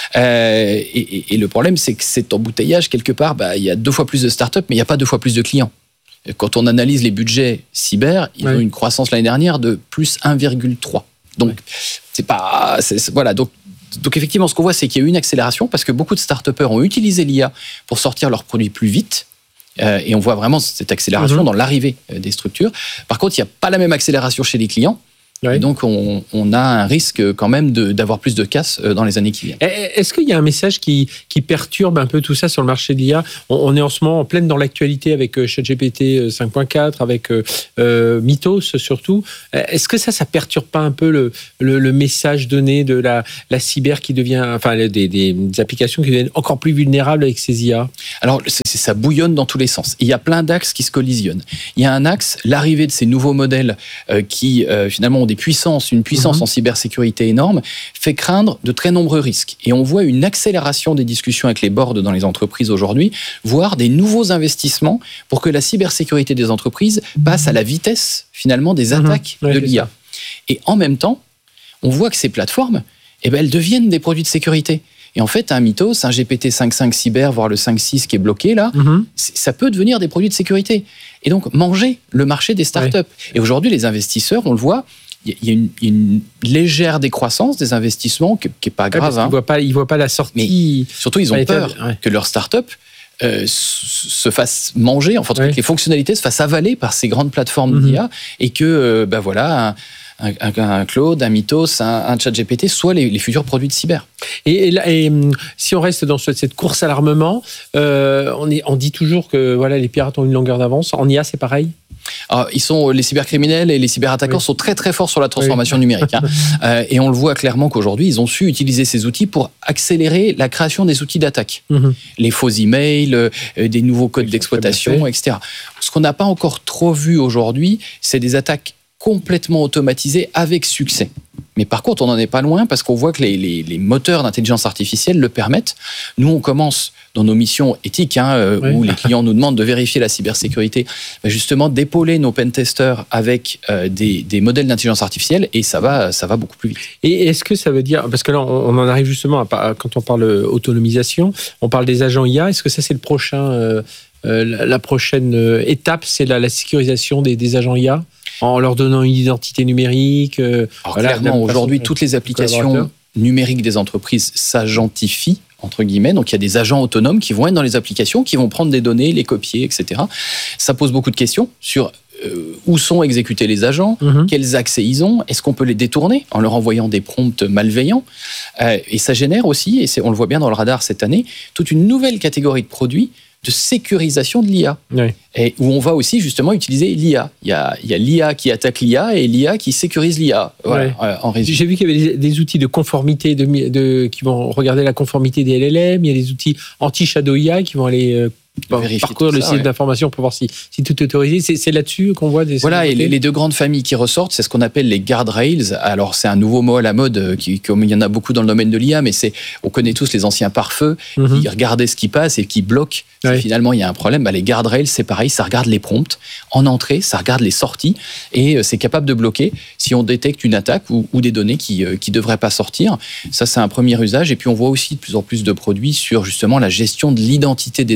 Euh, et, et, et le problème, c'est que cet embouteillage, quelque part, bah, il y a deux fois plus de startups, mais il n'y a pas deux fois plus de clients. Quand on analyse les budgets cyber, ils ouais. ont une croissance l'année dernière de plus un virgule trois. Donc, ouais. c'est pas... C'est, c'est, voilà, donc, donc effectivement, ce qu'on voit, c'est qu'il y a eu une accélération parce que beaucoup de start-upers ont utilisé l'I A pour sortir leurs produits plus vite. Euh, et on voit vraiment cette accélération mmh. dans l'arrivée des structures. Par contre, il n'y a pas la même accélération chez les clients. Oui. Et donc, on, on a un risque quand même de, d'avoir plus de casse dans les années qui viennent. Est-ce qu'il y a un message qui, qui perturbe un peu tout ça sur le marché de l'I A? on, on est en ce moment en pleine dans l'actualité avec ChatGPT cinq point quatre, avec euh, Mythos surtout. Est-ce que ça, ça perturbe pas un peu le, le, le message donné de la, la cyber qui devient, enfin, des, des, des applications qui deviennent encore plus vulnérables avec ces I A? Alors, c'est, c'est, ça bouillonne dans tous les sens. Il y a plein d'axes qui se collisionnent. Il y a un axe, l'arrivée de ces nouveaux modèles euh, qui, euh, finalement, ont des puissances, une puissance mmh. en cybersécurité énorme, fait craindre de très nombreux risques. Et on voit une accélération des discussions avec les boards dans les entreprises aujourd'hui, voire des nouveaux investissements pour que la cybersécurité des entreprises passe à la vitesse, finalement, des attaques mmh. ouais, de l'I A. Ça. Et en même temps, on voit que ces plateformes, eh ben, elles deviennent des produits de sécurité. Et en fait, un Mythos, un G P T cinq point cinq cyber, voire le cinq point six qui est bloqué là, mmh. ça peut devenir des produits de sécurité. Et donc, manger le marché des startups. Ouais. Et aujourd'hui, les investisseurs, on le voit, il y a une, une légère décroissance des investissements qui n'est pas grave. Ouais, hein. Ils ne voient pas, ils voient pas la sortie. Mais surtout, ils ont peur ouais. que leur start-up euh, se fasse manger, enfin, ouais. que les fonctionnalités se fassent avaler par ces grandes plateformes mm-hmm. d'I A et que, euh, ben voilà, un, un, un, un Claude, un Mythos, un, un ChatGPT soient les, les futurs produits de cyber. Et, et, là, et si on reste dans cette course à l'armement, euh, on, est, on dit toujours que voilà, les pirates ont une longueur d'avance. En I A, c'est pareil? Alors, ils sont, les cybercriminels et les cyberattaquants oui. sont très très forts sur la transformation oui. numérique. Hein. euh, et on le voit clairement qu'aujourd'hui, ils ont su utiliser ces outils pour accélérer la création des outils d'attaque. Mm-hmm. Les faux emails, euh, des nouveaux codes oui, d'exploitation, et cetera. Ce qu'on n'a pas encore trop vu aujourd'hui, c'est des attaques complètement automatisées avec succès. Mais par contre, on n'en est pas loin parce qu'on voit que les, les, les moteurs d'intelligence artificielle le permettent. Nous, on commence dans nos missions éthiques, hein, euh, oui. où les clients nous demandent de vérifier la cybersécurité, bah justement d'épauler nos pentesters avec euh, des, des modèles d'intelligence artificielle et ça va, ça va beaucoup plus vite. Et est-ce que ça veut dire, parce que là, on en arrive justement, à, quand on parle autonomisation, on parle des agents I A, est-ce que ça, c'est le prochain, euh, euh, la prochaine étape, c'est la, la sécurisation des, des agents I A en leur donnant une identité numérique? euh, Alors voilà, clairement, aujourd'hui, toutes les applications numériques des entreprises s'agentifient, entre guillemets. Donc, il y a des agents autonomes qui vont être dans les applications, qui vont prendre des données, les copier, et cetera. Ça pose beaucoup de questions sur euh, où sont exécutés les agents, mm-hmm. quels accès ils ont, est-ce qu'on peut les détourner en leur envoyant des prompts malveillants euh, et ça génère aussi, et c'est, on le voit bien dans le radar cette année, toute une nouvelle catégorie de produits de sécurisation de l'I A, oui. et où on va aussi justement utiliser l'I A. Il y a, il y a l'I A qui attaque l'I A et l'I A qui sécurise l'I A. Voilà, oui. euh, en résumé. J'ai vu qu'il y avait des, des outils de conformité de, de, qui vont regarder la conformité des L L M, il y a des outils anti-shadow I A qui vont aller euh, parcourir le site ouais. d'information pour voir si, si tout est autorisé. C'est, c'est là-dessus qu'on voit des... Voilà, et les, les deux grandes familles qui ressortent, c'est ce qu'on appelle les guardrails. Alors, c'est un nouveau mot à la mode, qui, comme il y en a beaucoup dans le domaine de l'I A, mais c'est, on connaît tous les anciens pare-feux mm-hmm. qui regardaient ce qui passe et qui bloquent. Ouais. Finalement, il y a un problème. Bah, les guardrails, c'est pareil, ça regarde les prompts en entrée, ça regarde les sorties et c'est capable de bloquer si on détecte une attaque ou, ou des données qui ne euh, devraient pas sortir. Ça, c'est un premier usage. Et puis, on voit aussi de plus en plus de produits sur justement la gestion de l'identité des agents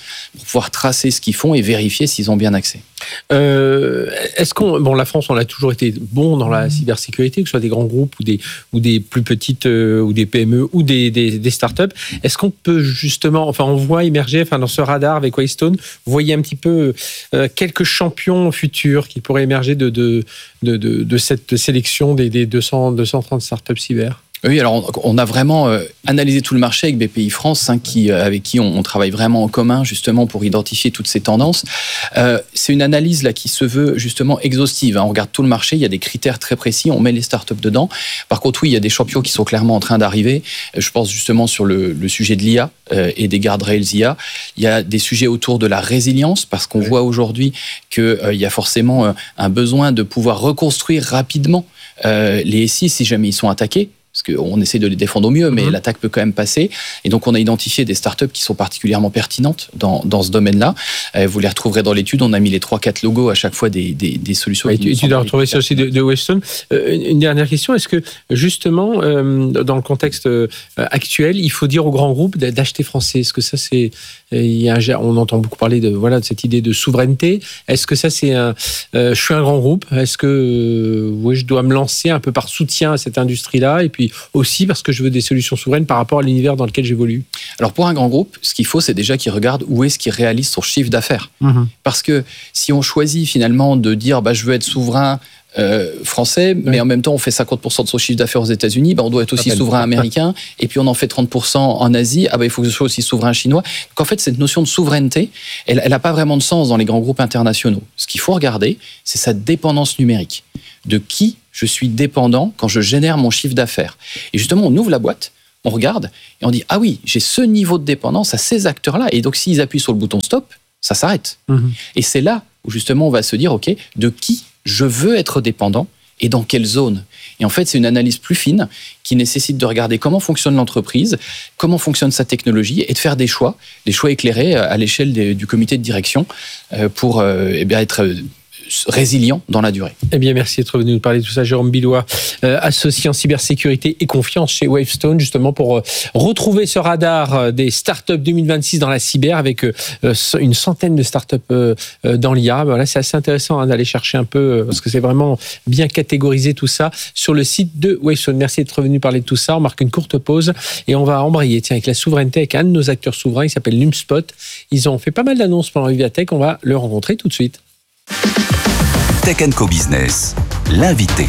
pour pouvoir tracer ce qu'ils font et vérifier s'ils ont bien accès. Euh, est-ce qu'on, bon, la France, on a toujours été bon dans la cybersécurité, que ce soit des grands groupes ou des, ou des plus petites, euh, ou des P M E ou des, des, des startups. Est-ce qu'on peut justement, enfin, on voit émerger, enfin, dans ce radar avec Wavestone, vous voyez un petit peu euh, quelques champions futurs qui pourraient émerger de, de, de, de, de cette sélection des, des deux cents, deux cent trente startups cyber? Oui, alors on a vraiment euh, analysé tout le marché avec B P I France, hein, qui, euh, avec qui on, on travaille vraiment en commun justement pour identifier toutes ces tendances. Euh, c'est une analyse là qui se veut justement exhaustive, hein. On regarde tout le marché, il y a des critères très précis, on met les startups dedans. Par contre, oui, il y a des champions qui sont clairement en train d'arriver. Je pense justement sur le, le sujet de l'I A euh, et des guardrails I A. Il y a des sujets autour de la résilience, parce qu'on oui. voit aujourd'hui qu'il euh, y a forcément euh, un besoin de pouvoir reconstruire rapidement euh, les S I si jamais ils sont attaqués. Parce qu'on essaie de les défendre au mieux, mais mmh. l'attaque peut quand même passer. Et donc, on a identifié des startups qui sont particulièrement pertinentes dans, dans ce domaine-là. Euh, vous les retrouverez dans l'étude. On a mis les trois quatre logos à chaque fois des, des, des solutions. Et tu, tu dois retrouver ça aussi de, de Wavestone. Euh, une dernière question. Est-ce que, justement, euh, dans le contexte euh, actuel, il faut dire aux grands groupes d'acheter français? Est-ce que ça, c'est... Il y a un, on entend beaucoup parler de, voilà, de cette idée de souveraineté. Est-ce que ça, c'est un... Euh, je suis un grand groupe. Est-ce que euh, oui, je dois me lancer un peu par soutien à cette industrie-là? Et puis, aussi parce que je veux des solutions souveraines par rapport à l'univers dans lequel j'évolue. Alors pour un grand groupe, ce qu'il faut, c'est déjà qu'il regarde où est-ce qu'il réalise son chiffre d'affaires. Mmh. Parce que si on choisit finalement de dire bah, je veux être souverain euh, français, oui. mais en même temps on fait cinquante pour cent de son chiffre d'affaires aux États-Unis, bah, on doit être aussi souverain américain, et puis on en fait trente pour cent en Asie, ah bah, il faut que je sois aussi souverain chinois. Donc en fait, cette notion de souveraineté, elle n'a pas vraiment de sens dans les grands groupes internationaux. Ce qu'il faut regarder, c'est sa dépendance numérique. De qui je suis dépendant quand je génère mon chiffre d'affaires. Et justement, on ouvre la boîte, on regarde, et on dit, ah oui, j'ai ce niveau de dépendance à ces acteurs-là. Et donc, s'ils appuient sur le bouton stop, ça s'arrête. Mmh. Et c'est là où, justement, on va se dire, OK, de qui je veux être dépendant et dans quelle zone. Et en fait, c'est une analyse plus fine qui nécessite de regarder comment fonctionne l'entreprise, comment fonctionne sa technologie et de faire des choix, des choix éclairés à l'échelle des, du comité de direction pour euh, eh bien, être résilient dans la durée. Eh bien, merci d'être venu nous parler de tout ça. Jérôme Billois, euh, associé en cybersécurité et confiance chez Wavestone, justement pour euh, retrouver ce radar euh, des startups deux mille vingt-six dans la cyber avec euh, une centaine de startups euh, euh, dans l'I A. Voilà, c'est assez intéressant hein, d'aller chercher un peu, euh, parce que c'est vraiment bien catégorisé tout ça sur le site de Wavestone. Merci d'être venu parler de tout ça. On marque une courte pause et on va embrayer tiens, avec la souveraineté, avec un de nos acteurs souverains, il s'appelle Numspot. Ils ont fait pas mal d'annonces pendant Vivatech. On va le rencontrer tout de suite. Tech and Co Business, l'invité.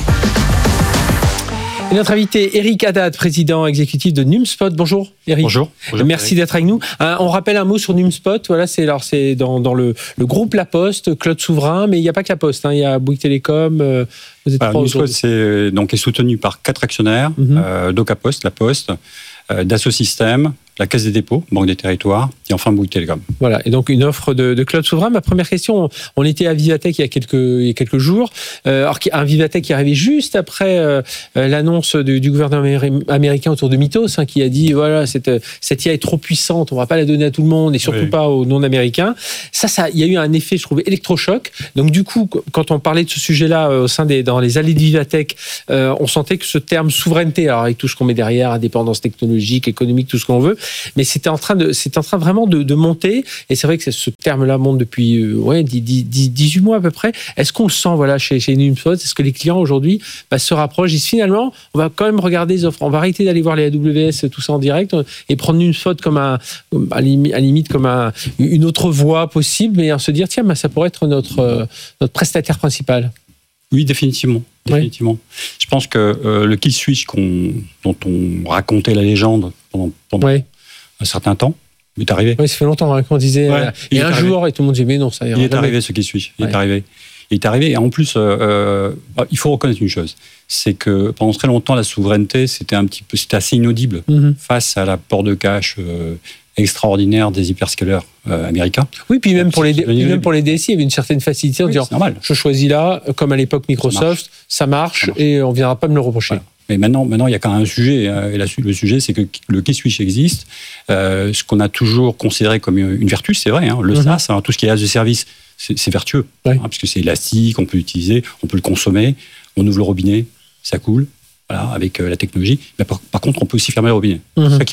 Et notre invité, Eric Haddad, président exécutif de Numspot. Bonjour, Eric. Bonjour. Bonjour Merci Eric. d'être avec nous. Euh, on rappelle un mot sur Numspot. Voilà, c'est alors c'est dans, dans le, le groupe La Poste, Cloud Souverain, mais il n'y a pas que La Poste. Hein, il y a Bouygues Télécom. Euh, vous êtes Alors, Numspot, c'est donc est soutenu par quatre actionnaires, mm-hmm. euh, Doca Post, La Poste, euh, Dassault Systèmes, la Caisse des dépôts, Banque des territoires, et enfin Bouygues Télécom. Voilà, et donc une offre de, de cloud souverain. Ma première question, on était à Vivatech il y a quelques, il y a quelques jours, euh, alors un Vivatech qui est arrivé juste après euh, l'annonce du, du gouvernement américain autour de Mythos, hein, qui a dit, voilà, cette, cette I A est trop puissante, on ne va pas la donner à tout le monde, et surtout oui. pas aux non-américains. Ça, ça, il y a eu un effet, je trouvais, électrochoc. Donc du coup, quand on parlait de ce sujet-là au sein des, dans les allées de Vivatech, euh, on sentait que ce terme souveraineté, alors avec tout ce qu'on met derrière, indépendance technologique, économique, tout ce qu'on veut, mais c'était en train de, c'est en train vraiment de, de monter. Et c'est vrai que ce terme-là monte depuis euh, ouais, dix-huit mois à peu près. Est-ce qu'on le sent voilà, chez, chez Numspot? Est-ce que les clients aujourd'hui bah, se rapprochent, disent finalement, on va quand même regarder les offres, on va arrêter d'aller voir les A W S, tout ça en direct, et prendre Numspot comme un, à la limite comme un, une autre voie possible, mais en se dire, tiens, bah, ça pourrait être notre, euh, notre prestataire principal. Oui, définitivement. définitivement. Oui. Je pense que euh, le kill switch qu'on, dont on racontait la légende pendant, pendant oui. un certain temps, il est arrivé. Oui, ça fait longtemps hein, qu'on disait ouais, euh, il y a un arrivé. jour et tout le monde disait mais non, ça ira. Il est jamais. arrivé ce kill switch. Il ouais. est arrivé. Il est arrivé. Et en plus, euh, euh, il faut reconnaître une chose, c'est que pendant très longtemps, la souveraineté, c'était un petit peu, c'était assez inaudible mm-hmm. face à l'apport de cash euh, extraordinaire des hyperscalers euh, américains. Oui, puis même pour les puis même pour les D S I, il y avait une certaine facilité en oui, disant je choisis là, comme à l'époque Microsoft, ça marche, ça marche, ça marche. Et on ne viendra pas me le reprocher. Voilà. Mais maintenant, maintenant, il y a quand même un sujet. Et là, le sujet, c'est que le key switch existe. Euh, ce qu'on a toujours considéré comme une vertu, c'est vrai. Hein, le mm-hmm. SaaS, hein, tout ce qui est as de service, c'est, c'est vertueux. Oui. Hein, puisque c'est élastique, on peut l'utiliser, on peut le consommer, on ouvre le robinet, ça coule, voilà, avec euh, la technologie. Mais par, par contre, on peut aussi fermer le robinet. Mm-hmm. C'est ça qui est nouveau.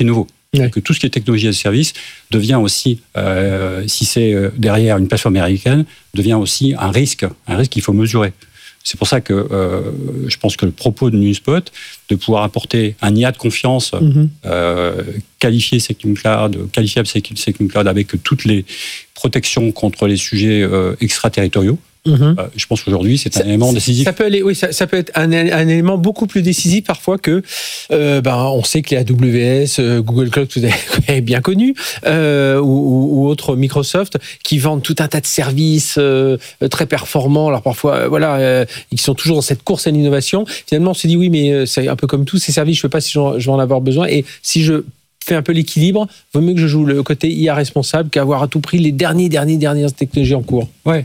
Ouais. Que tout ce qui est technologie as a service devient aussi, euh, si c'est derrière une plateforme américaine, devient aussi un risque, un risque qu'il faut mesurer. C'est pour ça que euh, je pense que le propos de NewsPot, de pouvoir apporter un I A de confiance, mm-hmm. euh, qualifié SecNumCloud, qualifiable SecNumCloud avec toutes les protections contre les sujets euh, extraterritoriaux, Mmh. Euh, je pense qu'aujourd'hui, c'est un ça, élément décisif. Ça peut aller, oui, ça, ça peut être un, un élément beaucoup plus décisif parfois que, euh, ben, on sait que les A W S, euh, Google Cloud, vous avez bien connu, euh, ou, ou autres Microsoft, qui vendent tout un tas de services euh, très performants. Alors parfois, euh, voilà, euh, ils sont toujours dans cette course à l'innovation. Finalement, on se dit oui, mais euh, c'est un peu comme tous ces services. Je ne sais pas si je vais en avoir besoin, et si je fais un peu l'équilibre, vaut mieux que je joue le côté I A responsable qu'avoir à tout prix les derniers, derniers, dernières technologies en cours. Ouais.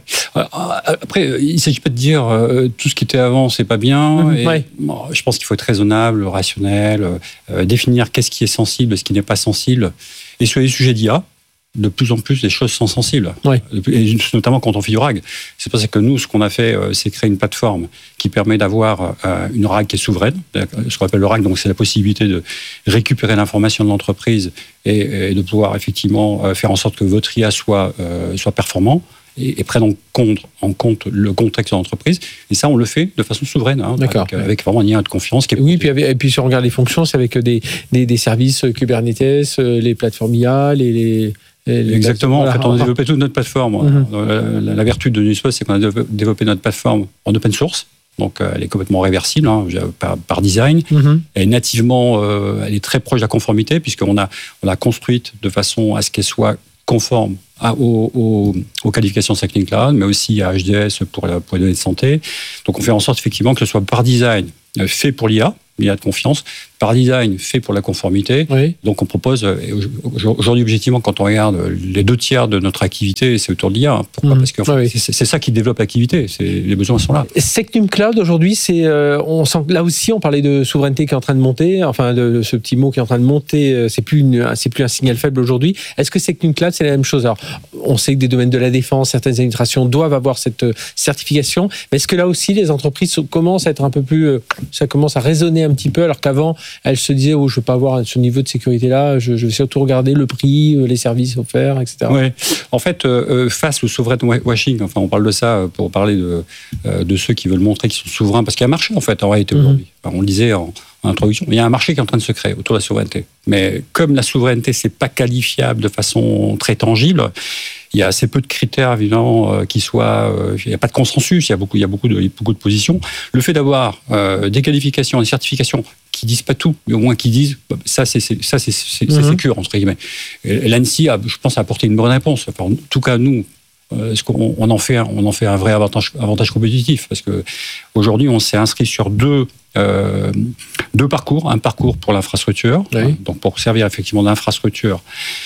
Après, il ne s'agit pas de dire euh, tout ce qui était avant, c'est pas bien. Mmh, et, ouais. bon, je pense qu'il faut être raisonnable, rationnel, euh, définir qu'est-ce qui est sensible, ce qui n'est pas sensible. Et sur les sujets d'I A, de plus en plus, les choses sont sensibles. Ouais. Et notamment quand on fait du R A G. C'est pour ça que nous, ce qu'on a fait, c'est créer une plateforme qui permet d'avoir une R A G qui est souveraine. Ce qu'on appelle le R A G, donc c'est la possibilité de récupérer l'information de l'entreprise et, et de pouvoir effectivement faire en sorte que votre I A soit, euh, soit performant et, et prenne en compte, en compte le contexte de l'entreprise. Et ça, on le fait de façon souveraine, hein, avec, avec vraiment un I A de confiance. Qui est oui, puis avec, et puis si on regarde les fonctions, c'est avec des, des, des services Kubernetes, les plateformes I A, les... les... Exactement, voilà. En fait, on a développé toute notre plateforme. Mm-hmm. La, la vertu de NewsPot, c'est qu'on a développé notre plateforme en open source. Donc, elle est complètement réversible hein, par, par design. Mm-hmm. Elle est nativement, euh, elle est très proche de la conformité, puisqu'on a, on a construite de façon à ce qu'elle soit conforme à, aux, aux, aux qualifications de SecNumCloud, mais aussi à H D S pour, la, pour les données de santé. Donc, on fait en sorte effectivement que ce soit par design fait pour l'I A, l'I A de confiance, par design fait pour la conformité. Oui. Donc on propose, aujourd'hui objectivement, quand on regarde les deux tiers de notre activité, c'est autour de l'I A. Pourquoi ? Mmh. Parce que en fait, oui. c'est, c'est ça qui développe l'activité, c'est, les besoins sont là. SecNumCloud aujourd'hui, c'est, euh, on sent, là aussi on parlait de souveraineté qui est en train de monter, enfin de, de ce petit mot qui est en train de monter, c'est plus, une, c'est plus un signal faible aujourd'hui. Est-ce que SecNumCloud c'est la même chose ? Alors on sait que des domaines de la défense, certaines administrations doivent avoir cette certification, mais est-ce que là aussi les entreprises commencent à être un peu plus, ça commence à résonner un petit peu, alors qu'avant elles se disaient oh je veux pas avoir ce niveau de sécurité là, je, je vais surtout regarder le prix, les services offerts, et cetera. Ouais. En fait, euh, face au sovereign washing, enfin on parle de ça pour parler de euh, de ceux qui veulent montrer qu'ils sont souverains, parce qu'il y a un marché en fait en réalité aujourd'hui. Mm-hmm. Enfin, on le disait en, en introduction, il y a un marché qui est en train de se créer autour de la souveraineté. Mais comme la souveraineté c'est pas qualifiable de façon très tangible, il y a assez peu de critères, évidemment, euh, qui soient... Euh, il n'y a pas de consensus, il y a beaucoup, il y a beaucoup, de, beaucoup de positions. Le fait d'avoir euh, des qualifications, des certifications qui ne disent pas tout, mais au moins qui disent ça, c'est, c'est, ça, c'est, c'est, mm-hmm. c'est sécure, entre guillemets. Et l'ANSSI, a, je pense, a apporté une bonne réponse. Enfin, en tout cas, nous, euh, on, on, en fait, on en fait un vrai avantage, avantage compétitif, parce qu'aujourd'hui, on s'est inscrit sur deux... Euh, deux parcours, un parcours pour l'infrastructure, oui. hein, donc pour servir effectivement d'infrastructure,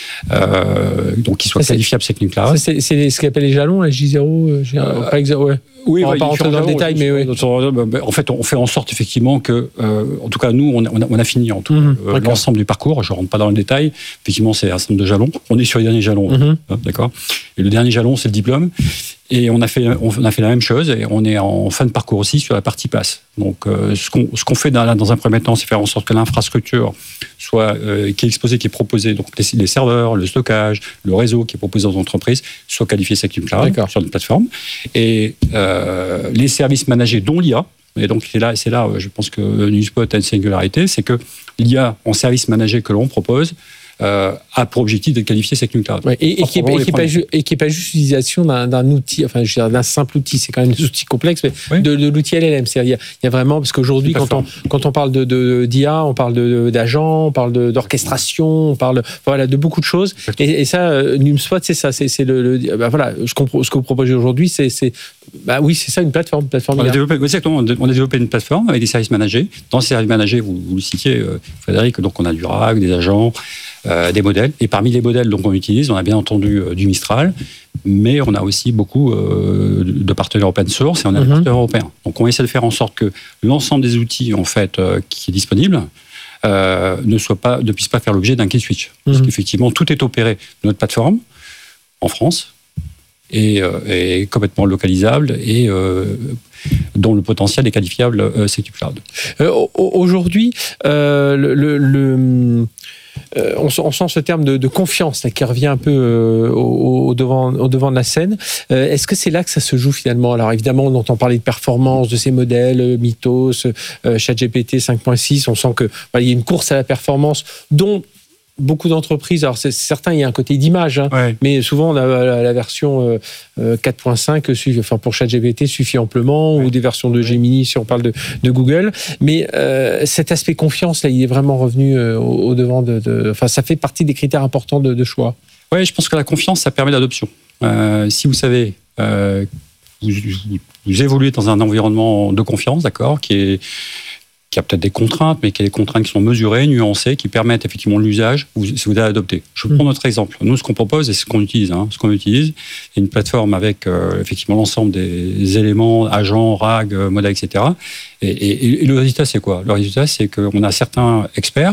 euh, donc qui soit qualifiable SecNumCloud. C'est, c'est ce qu'on appelle les jalons, les J zéro, euh, euh, pas exa- ouais. Oui, on va bah, pas rentrer dans le détail, mais oui. En fait, on fait en sorte effectivement que, euh, en tout cas, nous, on a, on a fini en tout mmh, euh, l'ensemble du parcours. Je ne rentre pas dans le détail. Effectivement, c'est un certain nombre de jalons. On est sur les derniers jalons, mmh. hein, d'accord. Et le dernier jalon, c'est le diplôme. Et on a fait, on a fait la même chose. Et on est en fin de parcours aussi sur la partie pass. Donc, euh, ce qu'on, ce qu'on fait dans, dans un premier temps, c'est faire en sorte que l'infrastructure soit euh, qui est exposée, qui est proposée, donc les, les serveurs, le stockage, le réseau qui est proposé aux entreprises, soit qualifié SecNumCloud sur une plateforme. Et euh, les services managés, dont l'I A. Et donc, c'est là, c'est là, je pense que NewsPot a une singularité, c'est que l'I A en service managé que l'on propose euh, a pour objectif de qualifier SecNumCloud. Ouais, et, et, qui n'est pas, pas juste l'utilisation d'un, d'un outil, enfin, je veux dire, d'un simple outil, c'est quand même des outils complexes, mais oui. de, de l'outil L L M. C'est-à-dire, il y a vraiment, parce qu'aujourd'hui, quand on, quand on parle de, de, d'I A, on parle de, d'agents, on parle de, d'orchestration, on parle voilà, de beaucoup de choses. Et, et ça, NewsPot, c'est ça. C'est, c'est le, le bah, voilà, ce, qu'on, ce que vous proposez aujourd'hui, c'est, c'est bah oui, c'est ça, une plateforme. Une plateforme on, a développé, exactement, on a développé une plateforme avec des services managés. Dans ces services managés, vous, vous le citiez, euh, Frédéric, donc on a du R A G, des agents, euh, des modèles. Et parmi les modèles donc, qu'on utilise, on a bien entendu euh, du Mistral, mais on a aussi beaucoup euh, de partenaires open source et on a mm-hmm. des partenaires européens. Donc on essaie de faire en sorte que l'ensemble des outils en fait, euh, qui est disponible euh, ne, soit pas, ne puisse pas faire l'objet d'un key switch. Mm-hmm. Parce qu'effectivement, tout est opéré de notre plateforme en France. Et, euh, et complètement localisable et euh, dont le potentiel est qualifiable euh, SecNumCloud. Euh, aujourd'hui, euh, le, le, euh, on, on sent ce terme de, de confiance là, qui revient un peu euh, au, au, devant, au devant de la scène. Euh, est-ce que c'est là que ça se joue finalement? Alors évidemment, on entend parler de performance de ces modèles, euh, Mythos, euh, ChatGPT cinq point six. On sent que bah, il y a une course à la performance dont beaucoup d'entreprises, alors c'est certain, il y a un côté d'image, hein, ouais. mais souvent on a la, la version euh, quatre point cinq, enfin pour ChatGPT suffit amplement, ouais. ou des versions de Gemini si on parle de, de Google. Mais euh, cet aspect confiance, là, il est vraiment revenu euh, au, au devant de, de. Enfin, ça fait partie des critères importants de, de choix. Oui, je pense que la confiance, ça permet l'adoption. Euh, si vous savez, euh, vous, vous, vous évoluez dans un environnement de confiance, d'accord, qui est qui a peut-être des contraintes, mais qui a des contraintes qui sont mesurées, nuancées, qui permettent effectivement l'usage, vous, vous allez adopter. Je prends notre exemple. Nous, ce qu'on propose et ce qu'on utilise, hein, ce qu'on utilise, c'est une plateforme avec euh, effectivement l'ensemble des éléments, agents, R A G, euh, modèles, et cetera. Et, et, et le résultat, c'est quoi? Le résultat, c'est qu'on a certains experts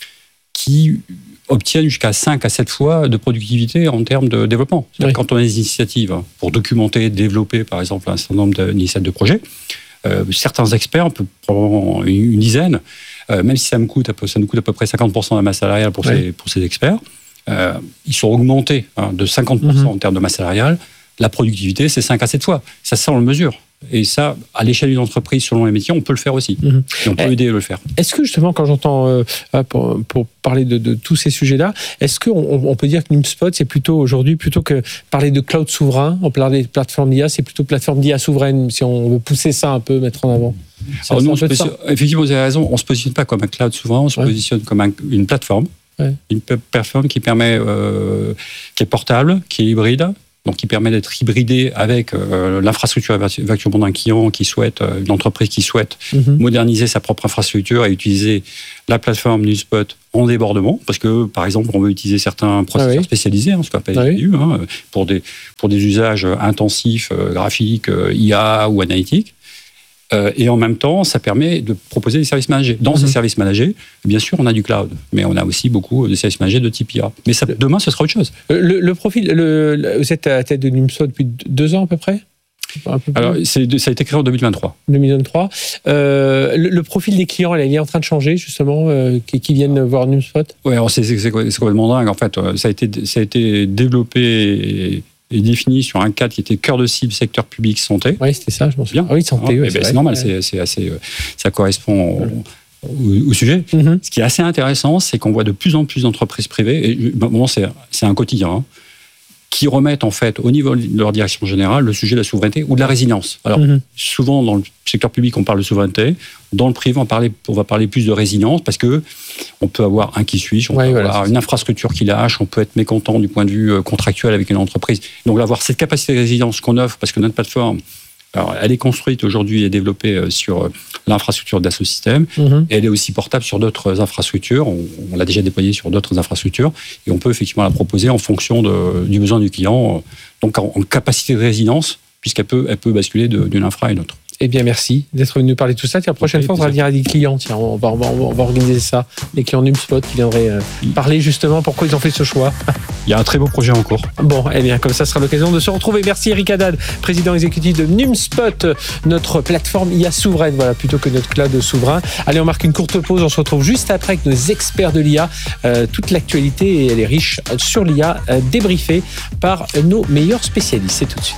qui obtiennent jusqu'à cinq à sept fois de productivité en termes de développement. Oui. Quand on a des initiatives pour documenter, développer, par exemple, un certain nombre d'initiatives de projets, Euh, certains experts, probablement une dizaine, euh, même si ça me coûte, ça nous coûte à peu près cinquante pour cent de la masse salariale pour, oui. ces, pour ces experts, euh, ils sont augmentés hein, de cinquante pour cent mm-hmm. en termes de masse salariale. La productivité, c'est cinq à sept fois. Ça, ça, on le mesure. Et ça, à l'échelle d'une entreprise, selon les métiers, on peut le faire aussi. Mmh. Et on peut aider à le faire. Est-ce que justement, quand j'entends, euh, pour, pour parler de, de tous ces sujets-là, est-ce qu'on on peut dire que NumSpot, c'est plutôt aujourd'hui, plutôt que parler de cloud souverain, on parle de plateforme d'I A, c'est plutôt plateforme d'I A souveraine, si on veut pousser ça un peu, mettre en avant? Alors nous, on se positionne, effectivement, vous avez raison, on ne se positionne pas comme un cloud souverain, on se ouais. positionne comme un, une plateforme. Ouais. Une plateforme qui permet, euh, qui est portable, qui est hybride, donc qui permet d'être hybridé avec euh, l'infrastructure évacuement d'un client qui souhaite, euh, une entreprise qui souhaite mm-hmm. moderniser sa propre infrastructure et utiliser la plateforme NumSpot en débordement, parce que par exemple on veut utiliser certains processeurs ah oui. spécialisés, hein, ce qu'on appelle ah oui. hein, pour des pour des usages intensifs, euh, graphiques, euh, I A ou analytiques. Euh, et en même temps, ça permet de proposer des services managés. Dans mmh. ces services managés, bien sûr, on a du cloud, mais on a aussi beaucoup de services managés de type I A. Mais ça, demain, ce sera autre chose. Le, le profil, le, le, vous êtes à la tête de NumSpot depuis deux ans à peu près? Alors, c'est, ça a été créé en deux mille vingt-trois. deux mille vingt-trois. Euh, le, le profil des clients, il est en train de changer, justement, euh, qui, qui viennent voir NumSpot? Oui, alors c'est, c'est, c'est complètement dingue. En fait, ça a été, ça a été développé et, et défini sur un cadre qui était cœur de cible, secteur public, santé. Oui, c'était ça, je m'en souviens. Ah oui, santé, ah, oui, c'est, ben, c'est normal, ouais. c'est, c'est assez, ça correspond au, au, au sujet. Mm-hmm. Ce qui est assez intéressant, c'est qu'on voit de plus en plus d'entreprises privées, et bon, c'est, c'est un quotidien, hein, qui remettent en fait au niveau de leur direction générale le sujet de la souveraineté ou de la résilience. Alors mmh. souvent dans le secteur public on parle de souveraineté, dans le privé on, parle, on va parler plus de résilience parce que on peut avoir un qui suis, on ouais, peut voilà, avoir une infrastructure qui lâche, on peut être mécontent du point de vue contractuel avec une entreprise. Donc avoir cette capacité de résilience qu'on offre parce que notre plateforme, alors, elle est construite aujourd'hui et développée sur l'infrastructure d'Assosystème. Mmh. Et elle est aussi portable sur d'autres infrastructures. On, on l'a déjà déployée sur d'autres infrastructures. Et on peut effectivement la proposer en fonction de, du besoin du client. Donc, en, en capacité de résilience, puisqu'elle peut, elle peut basculer de, d'une infra à une autre. Eh bien, merci d'être venu nous parler de tout ça. Tiens, la prochaine okay, fois, on va venir à des clients. Tiens, on va, on va, on va organiser ça. Les clients NumSpot qui viendraient euh, parler justement pourquoi ils ont fait ce choix. Il y a un très beau projet en cours. Bon, eh bien, comme ça sera l'occasion de se retrouver. Merci Eric Haddad, président exécutif de NumSpot, notre plateforme I A souveraine, voilà, plutôt que notre cloud souverain. Allez, on marque une courte pause. On se retrouve juste après avec nos experts de l'I A. Euh, toute l'actualité, et elle est riche sur l'I A, euh, débriefée par nos meilleurs spécialistes. C'est tout de suite.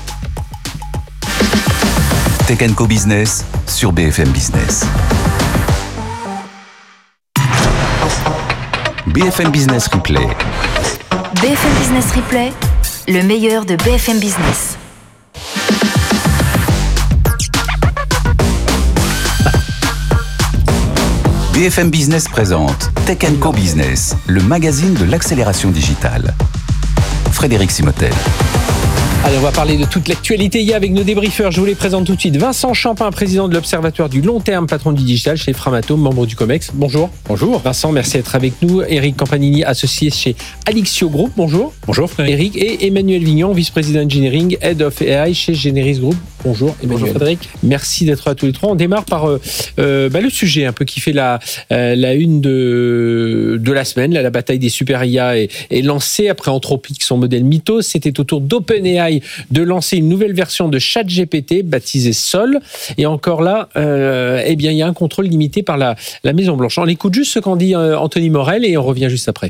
Tech and Co Business sur B F M Business. B F M Business Replay. B F M Business Replay, le meilleur de B F M Business. B F M Business présente Tech and Co Business, le magazine de l'accélération digitale. Frédéric Simotel. Allez, on va parler de toute l'actualité I A avec nos débriefeurs. Je vous les présente tout de suite. Vincent Champin, président de l'Observatoire du long terme, patron du digital chez Framatome, membre du COMEX. Bonjour. Bonjour. Vincent, merci d'être avec nous. Eric Campanini, associé chez Alixio Group. Bonjour. Bonjour Frédéric. Eric et Emmanuel Vignon, vice-président engineering, head of A I chez Generis Group. Bonjour Emmanuel. Bonjour Frédéric. Merci d'être là tous les trois. On démarre par euh, euh, bah, le sujet un peu qui fait la, euh, la une de, de la semaine. Là, la bataille des super I A est, est lancée après Anthropic, son modèle Mythos. C'était autour d'OpenAI OpenAI de lancer une nouvelle version de ChatGPT baptisée Sol. Et encore là, euh, eh bien, il y a un contrôle limité par la, la Maison-Blanche. On écoute juste ce qu'en dit euh, Anthony Morel et on revient juste après.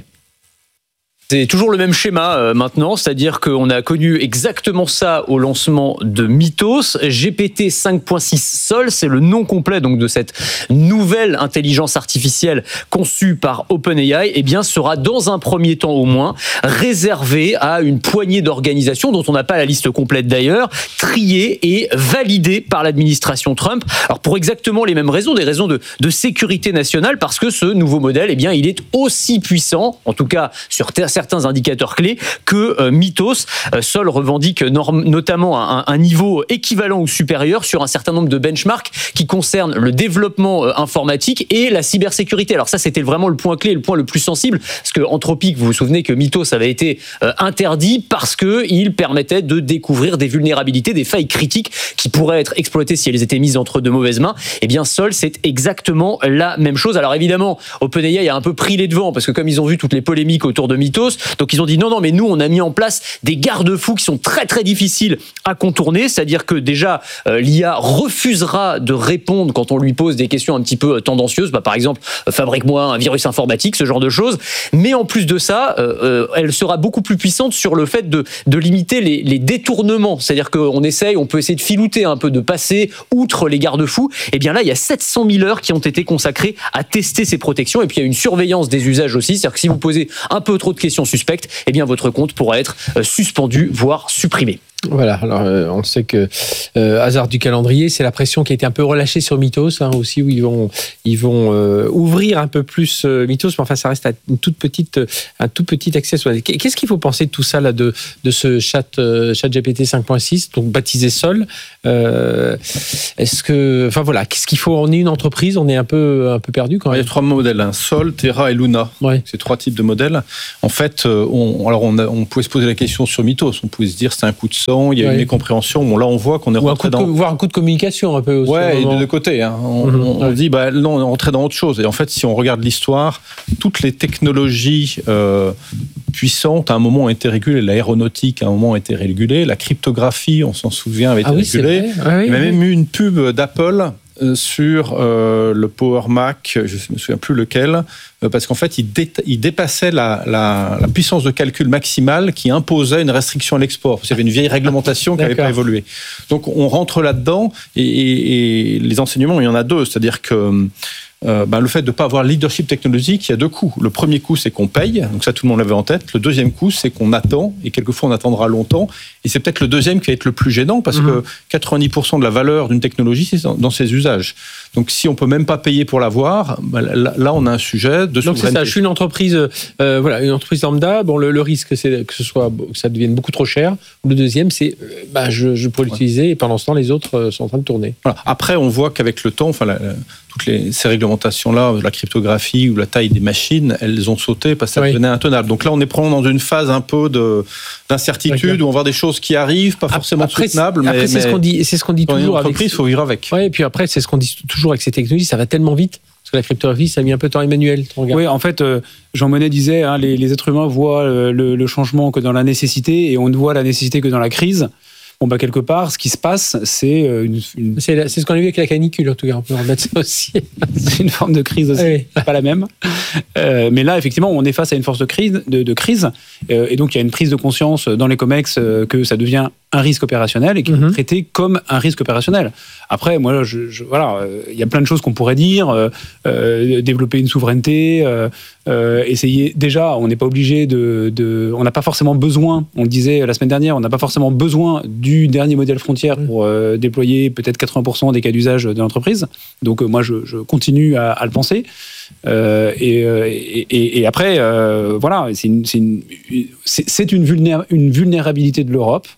C'est toujours le même schéma euh, maintenant, c'est-à-dire qu'on a connu exactement ça au lancement de Mythos. G P T cinq point six Sol, c'est le nom complet donc de cette nouvelle intelligence artificielle conçue par OpenAI, eh bien sera dans un premier temps au moins réservé à une poignée d'organisations dont on n'a pas la liste complète d'ailleurs, triée et validée par l'administration Trump. Alors pour exactement les mêmes raisons, des raisons de, de sécurité nationale, parce que ce nouveau modèle, eh bien il est aussi puissant, en tout cas sur terre, certains indicateurs clés que euh, Mythos. Euh, Sol revendique norm- notamment un, un niveau équivalent ou supérieur sur un certain nombre de benchmarks qui concernent le développement euh, informatique et la cybersécurité. Alors ça, c'était vraiment le point clé, le point le plus sensible, parce que Anthropic, vous vous souvenez que Mythos avait été euh, interdit parce qu'il permettait de découvrir des vulnérabilités, des failles critiques qui pourraient être exploitées si elles étaient mises entre de mauvaises mains. Eh bien, Sol, c'est exactement la même chose. Alors évidemment, OpenAI a un peu pris les devants, parce que comme ils ont vu toutes les polémiques autour de Mythos, donc ils ont dit non, non, mais nous, on a mis en place des garde-fous qui sont très, très difficiles à contourner. C'est-à-dire que déjà, euh, l'I A refusera de répondre quand on lui pose des questions un petit peu tendancieuses. Bah, par exemple, euh, fabrique-moi un virus informatique, ce genre de choses. Mais en plus de ça, euh, euh, elle sera beaucoup plus puissante sur le fait de, de limiter les, les détournements. C'est-à-dire qu'on essaye, on peut essayer de filouter un peu, de passer outre les garde-fous. Et bien là, il y a sept cent mille heures qui ont été consacrées à tester ces protections. Et puis, il y a une surveillance des usages aussi. C'est-à-dire que si vous posez un peu trop de questions suspectes, eh bien votre compte pourra être suspendu, voire supprimé. Voilà, alors euh, on sait que euh, hasard du calendrier, c'est la pression qui a été un peu relâchée sur Mythos hein, aussi, où ils vont ils vont euh, ouvrir un peu plus euh, Mythos, mais enfin ça reste à une toute petite un tout petit accès. Qu'est-ce qu'il faut penser de tout ça là, de de ce chat euh, ChatGPT cinq point six, donc baptisé Sol euh, Est-ce que, enfin voilà, qu'est-ce qu'il faut? On est une entreprise, on est un peu un peu perdu quand même. Il y a trois modèles, hein, Sol, Terra et Luna. Ouais. C'est trois types de modèles. En fait, on, alors on, a, on pouvait se poser la question sur Mythos. On pouvait se dire c'est un coup de sang, il y a ouais. une mécompréhension. Bon, là, on voit qu'on est Ou rentré un dans... de, voire un coup de communication un peu aussi. Ouais, et de deux côtés. Hein. On, mm-hmm. on, on dit, bah, non, on est rentré dans autre chose. Et en fait, si on regarde l'histoire, toutes les technologies euh, puissantes, à un moment, ont été régulées. L'aéronautique, à un moment, a été régulée. La cryptographie, on s'en souvient, avait été ah oui, régulée. Ah oui, il y a oui. même eu une pub d'Apple sur euh, le Power Mac, je ne me souviens plus lequel, euh, parce qu'en fait, il, dé- il dépassait la, la, la puissance de calcul maximale qui imposait une restriction à l'export. Parce qu'il y avait une vieille réglementation qui n'avait pas évolué. Donc, on rentre là-dedans, et, et, et les enseignements, il y en a deux. C'est-à-dire que Euh, ben, le fait de ne pas avoir leadership technologique, il y a deux coups. Le premier coup, c'est qu'on paye, donc ça tout le monde l'avait en tête. Le deuxième coup, c'est qu'on attend, et quelquefois on attendra longtemps. Et c'est peut-être le deuxième qui va être le plus gênant, parce mmh. que quatre-vingt-dix pour cent de la valeur d'une technologie, c'est dans, dans ses usages. Donc si on ne peut même pas payer pour l'avoir, ben, là, là on a un sujet de souveraineté. Donc c'est ça, je suis une entreprise, euh, voilà, une entreprise lambda. Bon, le, le risque, c'est que ce soit, que ça devienne beaucoup trop cher. Le deuxième, c'est, euh, bah, je, je pourrais l'utiliser, ouais. et pendant ce temps, les autres euh, sont en train de tourner. Voilà. Après, on voit qu'avec le temps, enfin, la, la, toutes les, ces réglementations-là, la cryptographie ou la taille des machines, elles ont sauté parce que ça oui. devenait intenable. Donc là, on est probablement dans une phase un peu de, d'incertitude, okay. où on va voir des choses qui arrivent, pas forcément après, soutenables. Après, mais, c'est, mais ce qu'on dit, c'est ce qu'on dit dans toujours. Dans une entreprise, il faut vivre avec. Ouais, et puis après, c'est ce qu'on dit toujours avec ces technologies, ça va tellement vite. Parce que la cryptographie, ça a mis un peu de temps. Emmanuel, ton regard. Oui, en fait, euh, Jean Monnet disait, hein, les, les êtres humains voient le, le, le changement que dans la nécessité, et on ne voit la nécessité que dans la crise. Bon, bah, quelque part, ce qui se passe, c'est une. une... C'est, la, c'est ce qu'on a vu avec la canicule, en tout cas. On peut remettre ça aussi. C'est une forme de crise aussi. Oui. C'est pas la même. Euh, mais là, effectivement, on est face à une force de crise. De, de crise euh, et donc, il y a une prise de conscience dans les COMEX euh, que ça devient un risque opérationnel et qui mm-hmm. est traité comme un risque opérationnel. Après, moi, je, je, voilà, il euh, y a plein de choses qu'on pourrait dire. Euh, euh, développer une souveraineté, euh, euh, essayer. Déjà, on n'est pas obligé de, de. On n'a pas forcément besoin, on le disait la semaine dernière, on n'a pas forcément besoin du dernier modèle frontière pour euh, déployer peut-être quatre-vingts pour cent des cas d'usage de l'entreprise. Donc, euh, moi, je, je continue à, à le penser. Euh, et, et, et, et après, euh, voilà, c'est une, c'est une, c'est, c'est une, vulnéra- une vulnérabilité de l'Europe.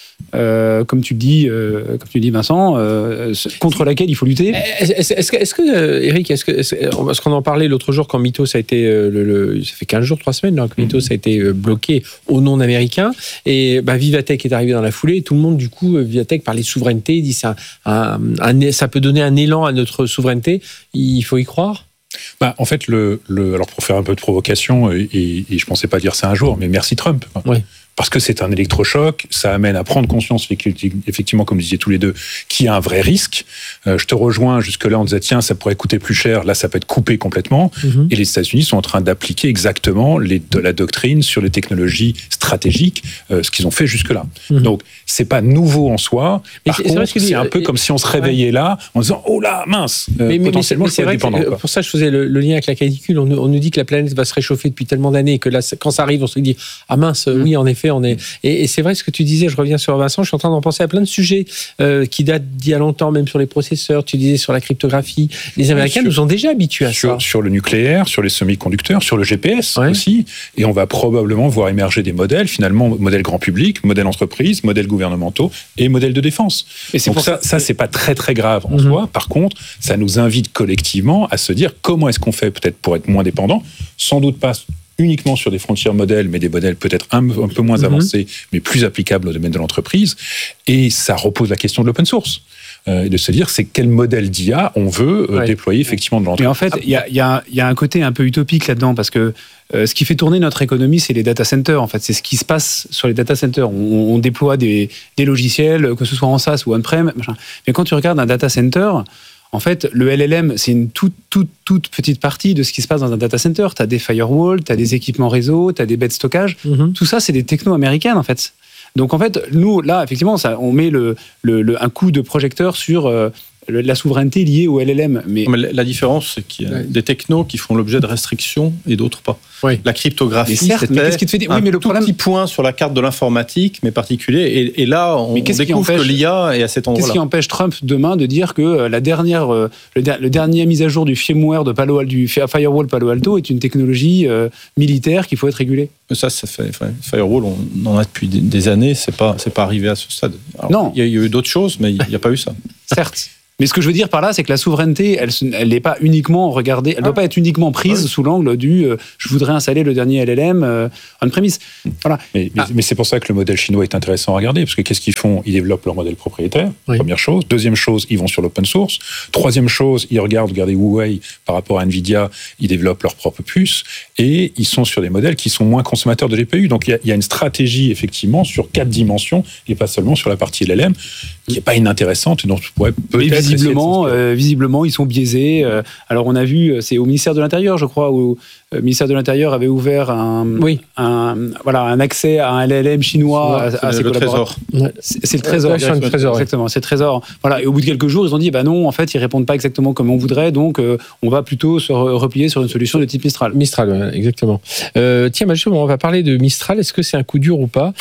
Euh, comme tu le dis, euh, comme tu le dis, Vincent, euh, contre laquelle il faut lutter. Est-ce, est-ce, est-ce que, est-ce que euh, Eric, est-ce que, est-ce, parce qu'on en parlait l'autre jour quand Mythos a été, euh, le, le, ça fait quinze jours, trois semaines, là, que Mythos a été euh, bloqué au nom américain, et bah, Vivatech est arrivé dans la foulée, et tout le monde, du coup, Vivatech parlait de souveraineté, dit ça, un, un, un, ça peut donner un élan à notre souveraineté, il faut y croire. Bah, en fait, le, le, alors pour faire un peu de provocation, et, et, et je ne pensais pas dire ça un jour, mais merci Trump. Oui. parce que c'est un électrochoc, ça amène à prendre conscience, effectivement, comme vous disiez tous les deux, qu'il y a un vrai risque. Euh, je te rejoins, jusque-là, on disait, tiens, ça pourrait coûter plus cher, là, ça peut être coupé complètement. Mm-hmm. Et les États-Unis sont en train d'appliquer exactement les, de la doctrine sur les technologies stratégiques, euh, ce qu'ils ont fait jusque-là. Mm-hmm. Donc, c'est pas nouveau en soi. Par contre, c'est, c'est un peu comme si on se réveillait ouais. là, en disant, oh là, mince, euh, mais, potentiellement, mais c'est, mais c'est vrai que, pour ça, je faisais le, le lien avec la canicule. On, on nous dit que la planète va se réchauffer depuis tellement d'années, et que là, quand ça arrive, on se dit, ah mince, mm-hmm. oui, en effet, on est... Et, et c'est vrai ce que tu disais, je reviens sur Vincent, je suis en train d'en penser à plein de sujets euh, qui datent d'il y a longtemps, même sur les processeurs, tu disais sur la cryptographie. Les Américains sur, nous ont déjà habitués à sur, ça. Sur le nucléaire, sur les semi-conducteurs, sur le G P S ouais. aussi. Et on va probablement voir émerger des modèles, finalement, modèles grand public, modèles entreprises, modèles gouvernementaux et modèles de défense. Et c'est Donc pour ça, ça, ça, c'est pas très très grave en mm-hmm. soi. Par contre, ça nous invite collectivement à se dire comment est-ce qu'on fait peut-être pour être moins dépendant, sans doute pas uniquement sur des frontières modèles, mais des modèles peut-être un, un peu moins mm-hmm. avancés, mais plus applicables au domaine de l'entreprise. Et ça repose la question de l'open source. Euh, et de se dire, c'est quel modèle d'I A on veut euh, ouais. déployer effectivement de l'entreprise. Mais en fait, il y a, y, a, y a un côté un peu utopique là-dedans, parce que euh, ce qui fait tourner notre économie, c'est les data centers. En fait, c'est ce qui se passe sur les data centers. On, on déploie des, des logiciels, que ce soit en SaaS ou on-prem. Machin. Mais quand tu regardes un data center, en fait, le L L M, c'est une toute, toute, toute petite partie de ce qui se passe dans un data center. Tu as des firewalls, tu as des équipements réseau, tu as des baies de stockage. Mm-hmm. Tout ça, c'est des technos américaines, en fait. Donc, en fait, nous, là, effectivement, ça, on met le, le, le, un coup de projecteur sur euh, le, la souveraineté liée au L L M. Mais, mais la différence, c'est qu'il y a ouais. des technos qui font l'objet de restrictions et d'autres pas. Oui. La cryptographie, certes, c'était qu'est-ce qui te fait dire... un oui, mais le tout problème... petit point sur la carte de l'informatique, mais particulier. Et, et là, on, on découvre empêche... que l'I A est à cet endroit-là. Qu'est-ce qui empêche Trump demain de dire que la dernière, le, le dernier mise à jour du firmware de Palo Alto, du firewall Palo Alto est une technologie euh, militaire qu'il faut être régulée? Ça, ça fait, enfin, firewall, on en a depuis des années. C'est pas, c'est pas arrivé à ce stade. Alors, non. Il y a eu d'autres choses, mais il n'y a pas eu ça. Certes. Mais ce que je veux dire par là, c'est que la souveraineté, elle n'est pas uniquement regardée, elle ne ah. doit pas être uniquement prise ah. sous l'angle du euh, je voudrais installer le dernier L L M euh, on-premise. Voilà. Mais, mais, ah. mais c'est pour ça que le modèle chinois est intéressant à regarder, parce que qu'est-ce qu'ils font? Ils développent leur modèle propriétaire, oui. première chose. Deuxième chose, ils vont sur l'open source. Troisième chose, ils regardent, regardez Huawei par rapport à Nvidia, ils développent leur propre puce, et ils sont sur des modèles qui sont moins consommateurs de G P U. Donc il y a, il y a une stratégie, effectivement, sur quatre dimensions, et pas seulement sur la partie L L M, qui n'est pas inintéressante, dont on pourrait peut-être... Visiblement, euh, visiblement, ils sont biaisés. Euh, alors, on a vu, c'est au ministère de l'Intérieur, je crois, où le ministère de l'Intérieur avait ouvert un, oui. un, voilà, un accès à un L L M chinois ouais, à, à ses le collaborateurs. Trésor. C'est, c'est le Trésor. Ouais, c'est le Trésor. Exactement, c'est le Trésor. Voilà, et au bout de quelques jours, ils ont dit, bah non, en fait, ils répondent pas exactement comme on voudrait, donc euh, on va plutôt se replier sur une solution de type Mistral. Mistral, ouais, exactement. Euh, tiens, justement, on va parler de Mistral. Est-ce que c'est un coup dur ou pas?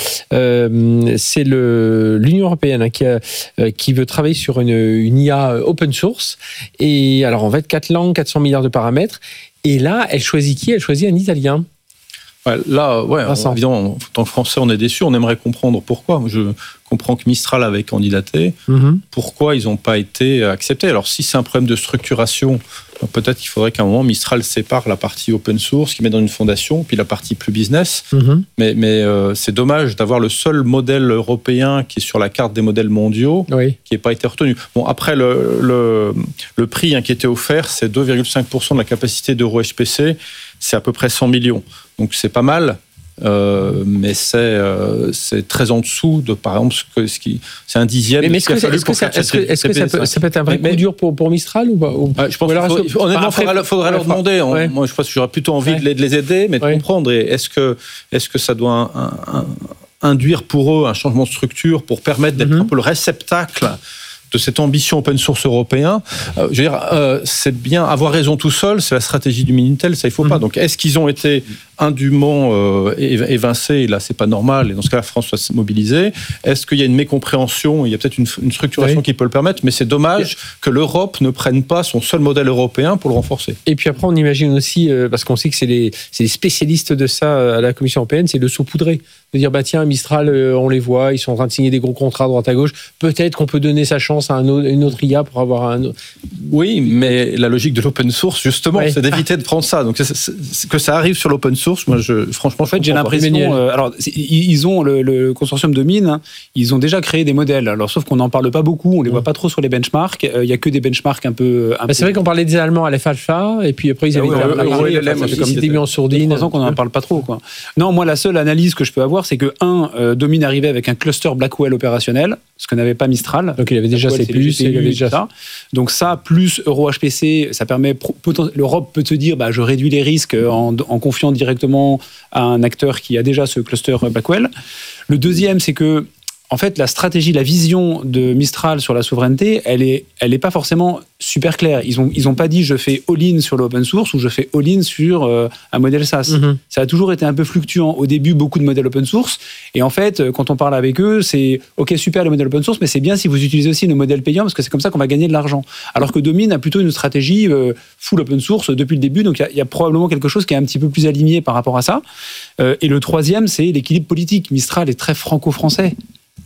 euh, C'est le, l'Union européenne hein, qui, a, euh, qui veut travailler sur une, une I A open source. Et alors, en fait, quatre langues, quatre cents milliards de paramètres. Et là, elle choisit qui? Elle choisit un Italien. Ouais, là, ouais, on, évidemment, en tant que Français, on est déçus. On aimerait comprendre pourquoi. Je comprends que Mistral avait candidaté. Mm-hmm. Pourquoi ils n'ont pas été acceptés? Alors, si c'est un problème de structuration, peut-être qu'il faudrait qu'à un moment, Mistral sépare la partie open source, qu'il met dans une fondation, puis la partie plus business. Mm-hmm. Mais, mais euh, c'est dommage d'avoir le seul modèle européen qui est sur la carte des modèles mondiaux, oui. qui n'a pas été retenu. Bon, après, le, le, le prix hein, qui était offert, c'est deux virgule cinq pour cent de la capacité d'Euro H P C. C'est à peu près cent millions. Donc, c'est pas mal. Euh, mais c'est, euh, c'est très en dessous de, par exemple, ce, que, ce qui, c'est un dixième. Mais, mais est-ce, que, est-ce, que, ça, est-ce, que, est-ce que ça peut, ça peut être un vrai mais, coup dur pour, pour Mistral ou pas ou... ah, Je pense qu'il faut, faut, honnêtement, il faudrait, faudrait leur demander. On, ouais. Moi, je pense que j'aurais plutôt envie ouais. de, les, de les aider, mais de ouais. comprendre. Et est-ce que, est-ce que ça doit un, un, un, induire pour eux un changement de structure pour permettre d'être mm-hmm. un peu le réceptacle de cette ambition open source européen? euh, Je veux dire, euh, c'est bien avoir raison tout seul, c'est la stratégie du Minitel, ça il faut mmh. pas. Donc, est-ce qu'ils ont été indûment euh, évincés? Et là, c'est pas normal. Et dans ce cas, la France doit se mobiliser. Est-ce qu'il y a une mécompréhension? Il y a peut-être une, une structuration oui. qui peut le permettre, mais c'est dommage oui. que l'Europe ne prenne pas son seul modèle européen pour le renforcer. Et puis après, on imagine aussi, euh, parce qu'on sait que c'est les, c'est les spécialistes de ça à la Commission européenne, c'est le saupoudrer. De dire, bah tiens, Mistral, euh, on les voit, ils sont en train de signer des gros contrats à droite à gauche. Peut-être qu'on peut donner sa chance à un autre, une autre I A pour avoir un autre... Oui, mais la logique de l'open source, justement, ouais. c'est d'éviter ah. de prendre ça. Donc, c'est, c'est, c'est, que ça arrive sur l'open source, source, moi, je, franchement, en fait, j'ai l'impression. Euh, alors, ils ont le, le consortium de mines, ils ont déjà créé des modèles. Alors, sauf qu'on n'en parle pas beaucoup, on les voit pas trop sur les benchmarks. Il euh, y a que des benchmarks un peu. Un bah, c'est peu... vrai qu'on parlait des Allemands à l'F Alpha, et puis après ils avaient été mis en sourdine. Trois ans qu'on n'en parle pas trop, quoi. Non, moi, la seule analyse que je peux avoir, c'est que un, euh, Domine arrivait avec un cluster Blackwell opérationnel, ce que n'avait pas Mistral. Donc il avait déjà ses puces, il avait déjà ça. Donc ça, plus EuroHPC, ça permet. L'Europe peut se dire, bah, je réduis les risques en, en confiant directement à un acteur qui a déjà ce cluster Blackwell. Le deuxième, c'est que, en fait, la stratégie, la vision de Mistral sur la souveraineté, elle est, elle est pas forcément super claire. Ils ont, ils ont pas dit je fais all-in sur l'open source ou je fais all-in sur euh, un modèle SaaS. Mm-hmm. Ça a toujours été un peu fluctuant. Au début, beaucoup de modèles open source. Et en fait, quand on parle avec eux, c'est ok, super le modèle open source, mais c'est bien si vous utilisez aussi nos modèles payants parce que c'est comme ça qu'on va gagner de l'argent. Alors que Domine a plutôt une stratégie euh, full open source depuis le début. Donc il y, y a probablement quelque chose qui est un petit peu plus aligné par rapport à ça. Euh, et le troisième, c'est l'équilibre politique. Mistral est très franco-français.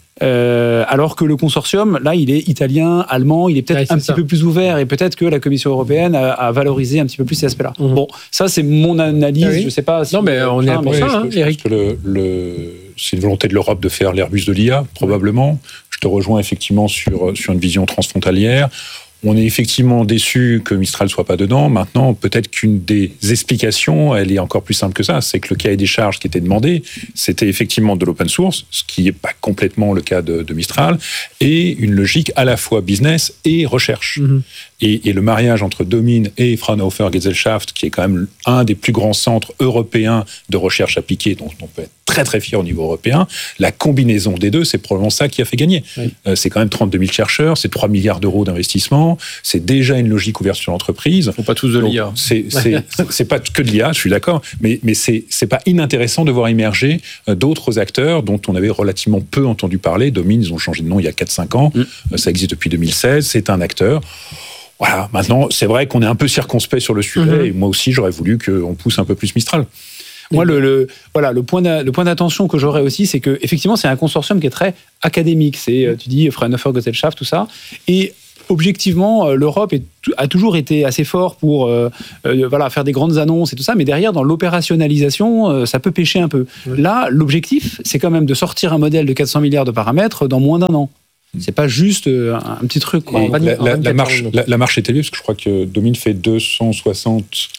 Euh, alors que le consortium, là, il est italien, allemand, il est peut-être ouais, un petit ça. peu plus ouvert et peut-être que la Commission européenne a, a valorisé un petit peu plus ces aspects-là. Mmh. Bon, ça, c'est mon analyse. Oui. Je sais pas. Si non, mais on est là pour ça, hein, je, je pense que le, le, c'est une volonté de l'Europe de faire l'Airbus de l'I A, probablement. Je te rejoins effectivement sur, sur une vision transfrontalière. On est effectivement déçu que Mistral soit pas dedans. Maintenant, peut-être qu'une des explications, elle est encore plus simple que ça. C'est que le cahier des charges qui était demandé, c'était effectivement de l'open source, ce qui n'est pas complètement le cas de, de Mistral, et une logique à la fois business et recherche. Mm-hmm. Et, et le mariage entre Domine et Fraunhofer Gesellschaft, qui est quand même un des plus grands centres européens de recherche appliquée, dont on peut être très très fier au niveau européen, la combinaison des deux, c'est probablement ça qui a fait gagner. Oui. Euh, c'est quand même trente-deux mille chercheurs, c'est trois milliards d'euros d'investissement, c'est déjà une logique ouverte sur l'entreprise. Ils ne font pas tous de l'I A. C'est, c'est, c'est pas que de l'I A, je suis d'accord, mais, mais c'est, c'est pas inintéressant de voir émerger d'autres acteurs dont on avait relativement peu entendu parler. Domine, ils ont changé de nom il y a quatre cinq ans, mm. ça existe depuis deux mille seize, c'est un acteur. Voilà, maintenant, c'est vrai qu'on est un peu circonspect sur le sujet, mm-hmm. et moi aussi, j'aurais voulu qu'on pousse un peu plus Mistral. Moi, le, le, voilà, le, point le point d'attention que j'aurais aussi, c'est que effectivement, c'est un consortium qui est très académique. C'est, tu dis, Fraunhofer Gesellschaft, tout ça. Et objectivement, l'Europe est, a toujours été assez fort pour euh, euh, voilà, faire des grandes annonces et tout ça, mais derrière, dans l'opérationnalisation, euh, ça peut pêcher un peu. Oui. Là, l'objectif, c'est quand même de sortir un modèle de quatre cents milliards de paramètres dans moins d'un an. C'est pas juste un petit truc. Quoi. La, la, la, marche, la, la marche est élevée, parce que je crois que Domine fait deux cent soixante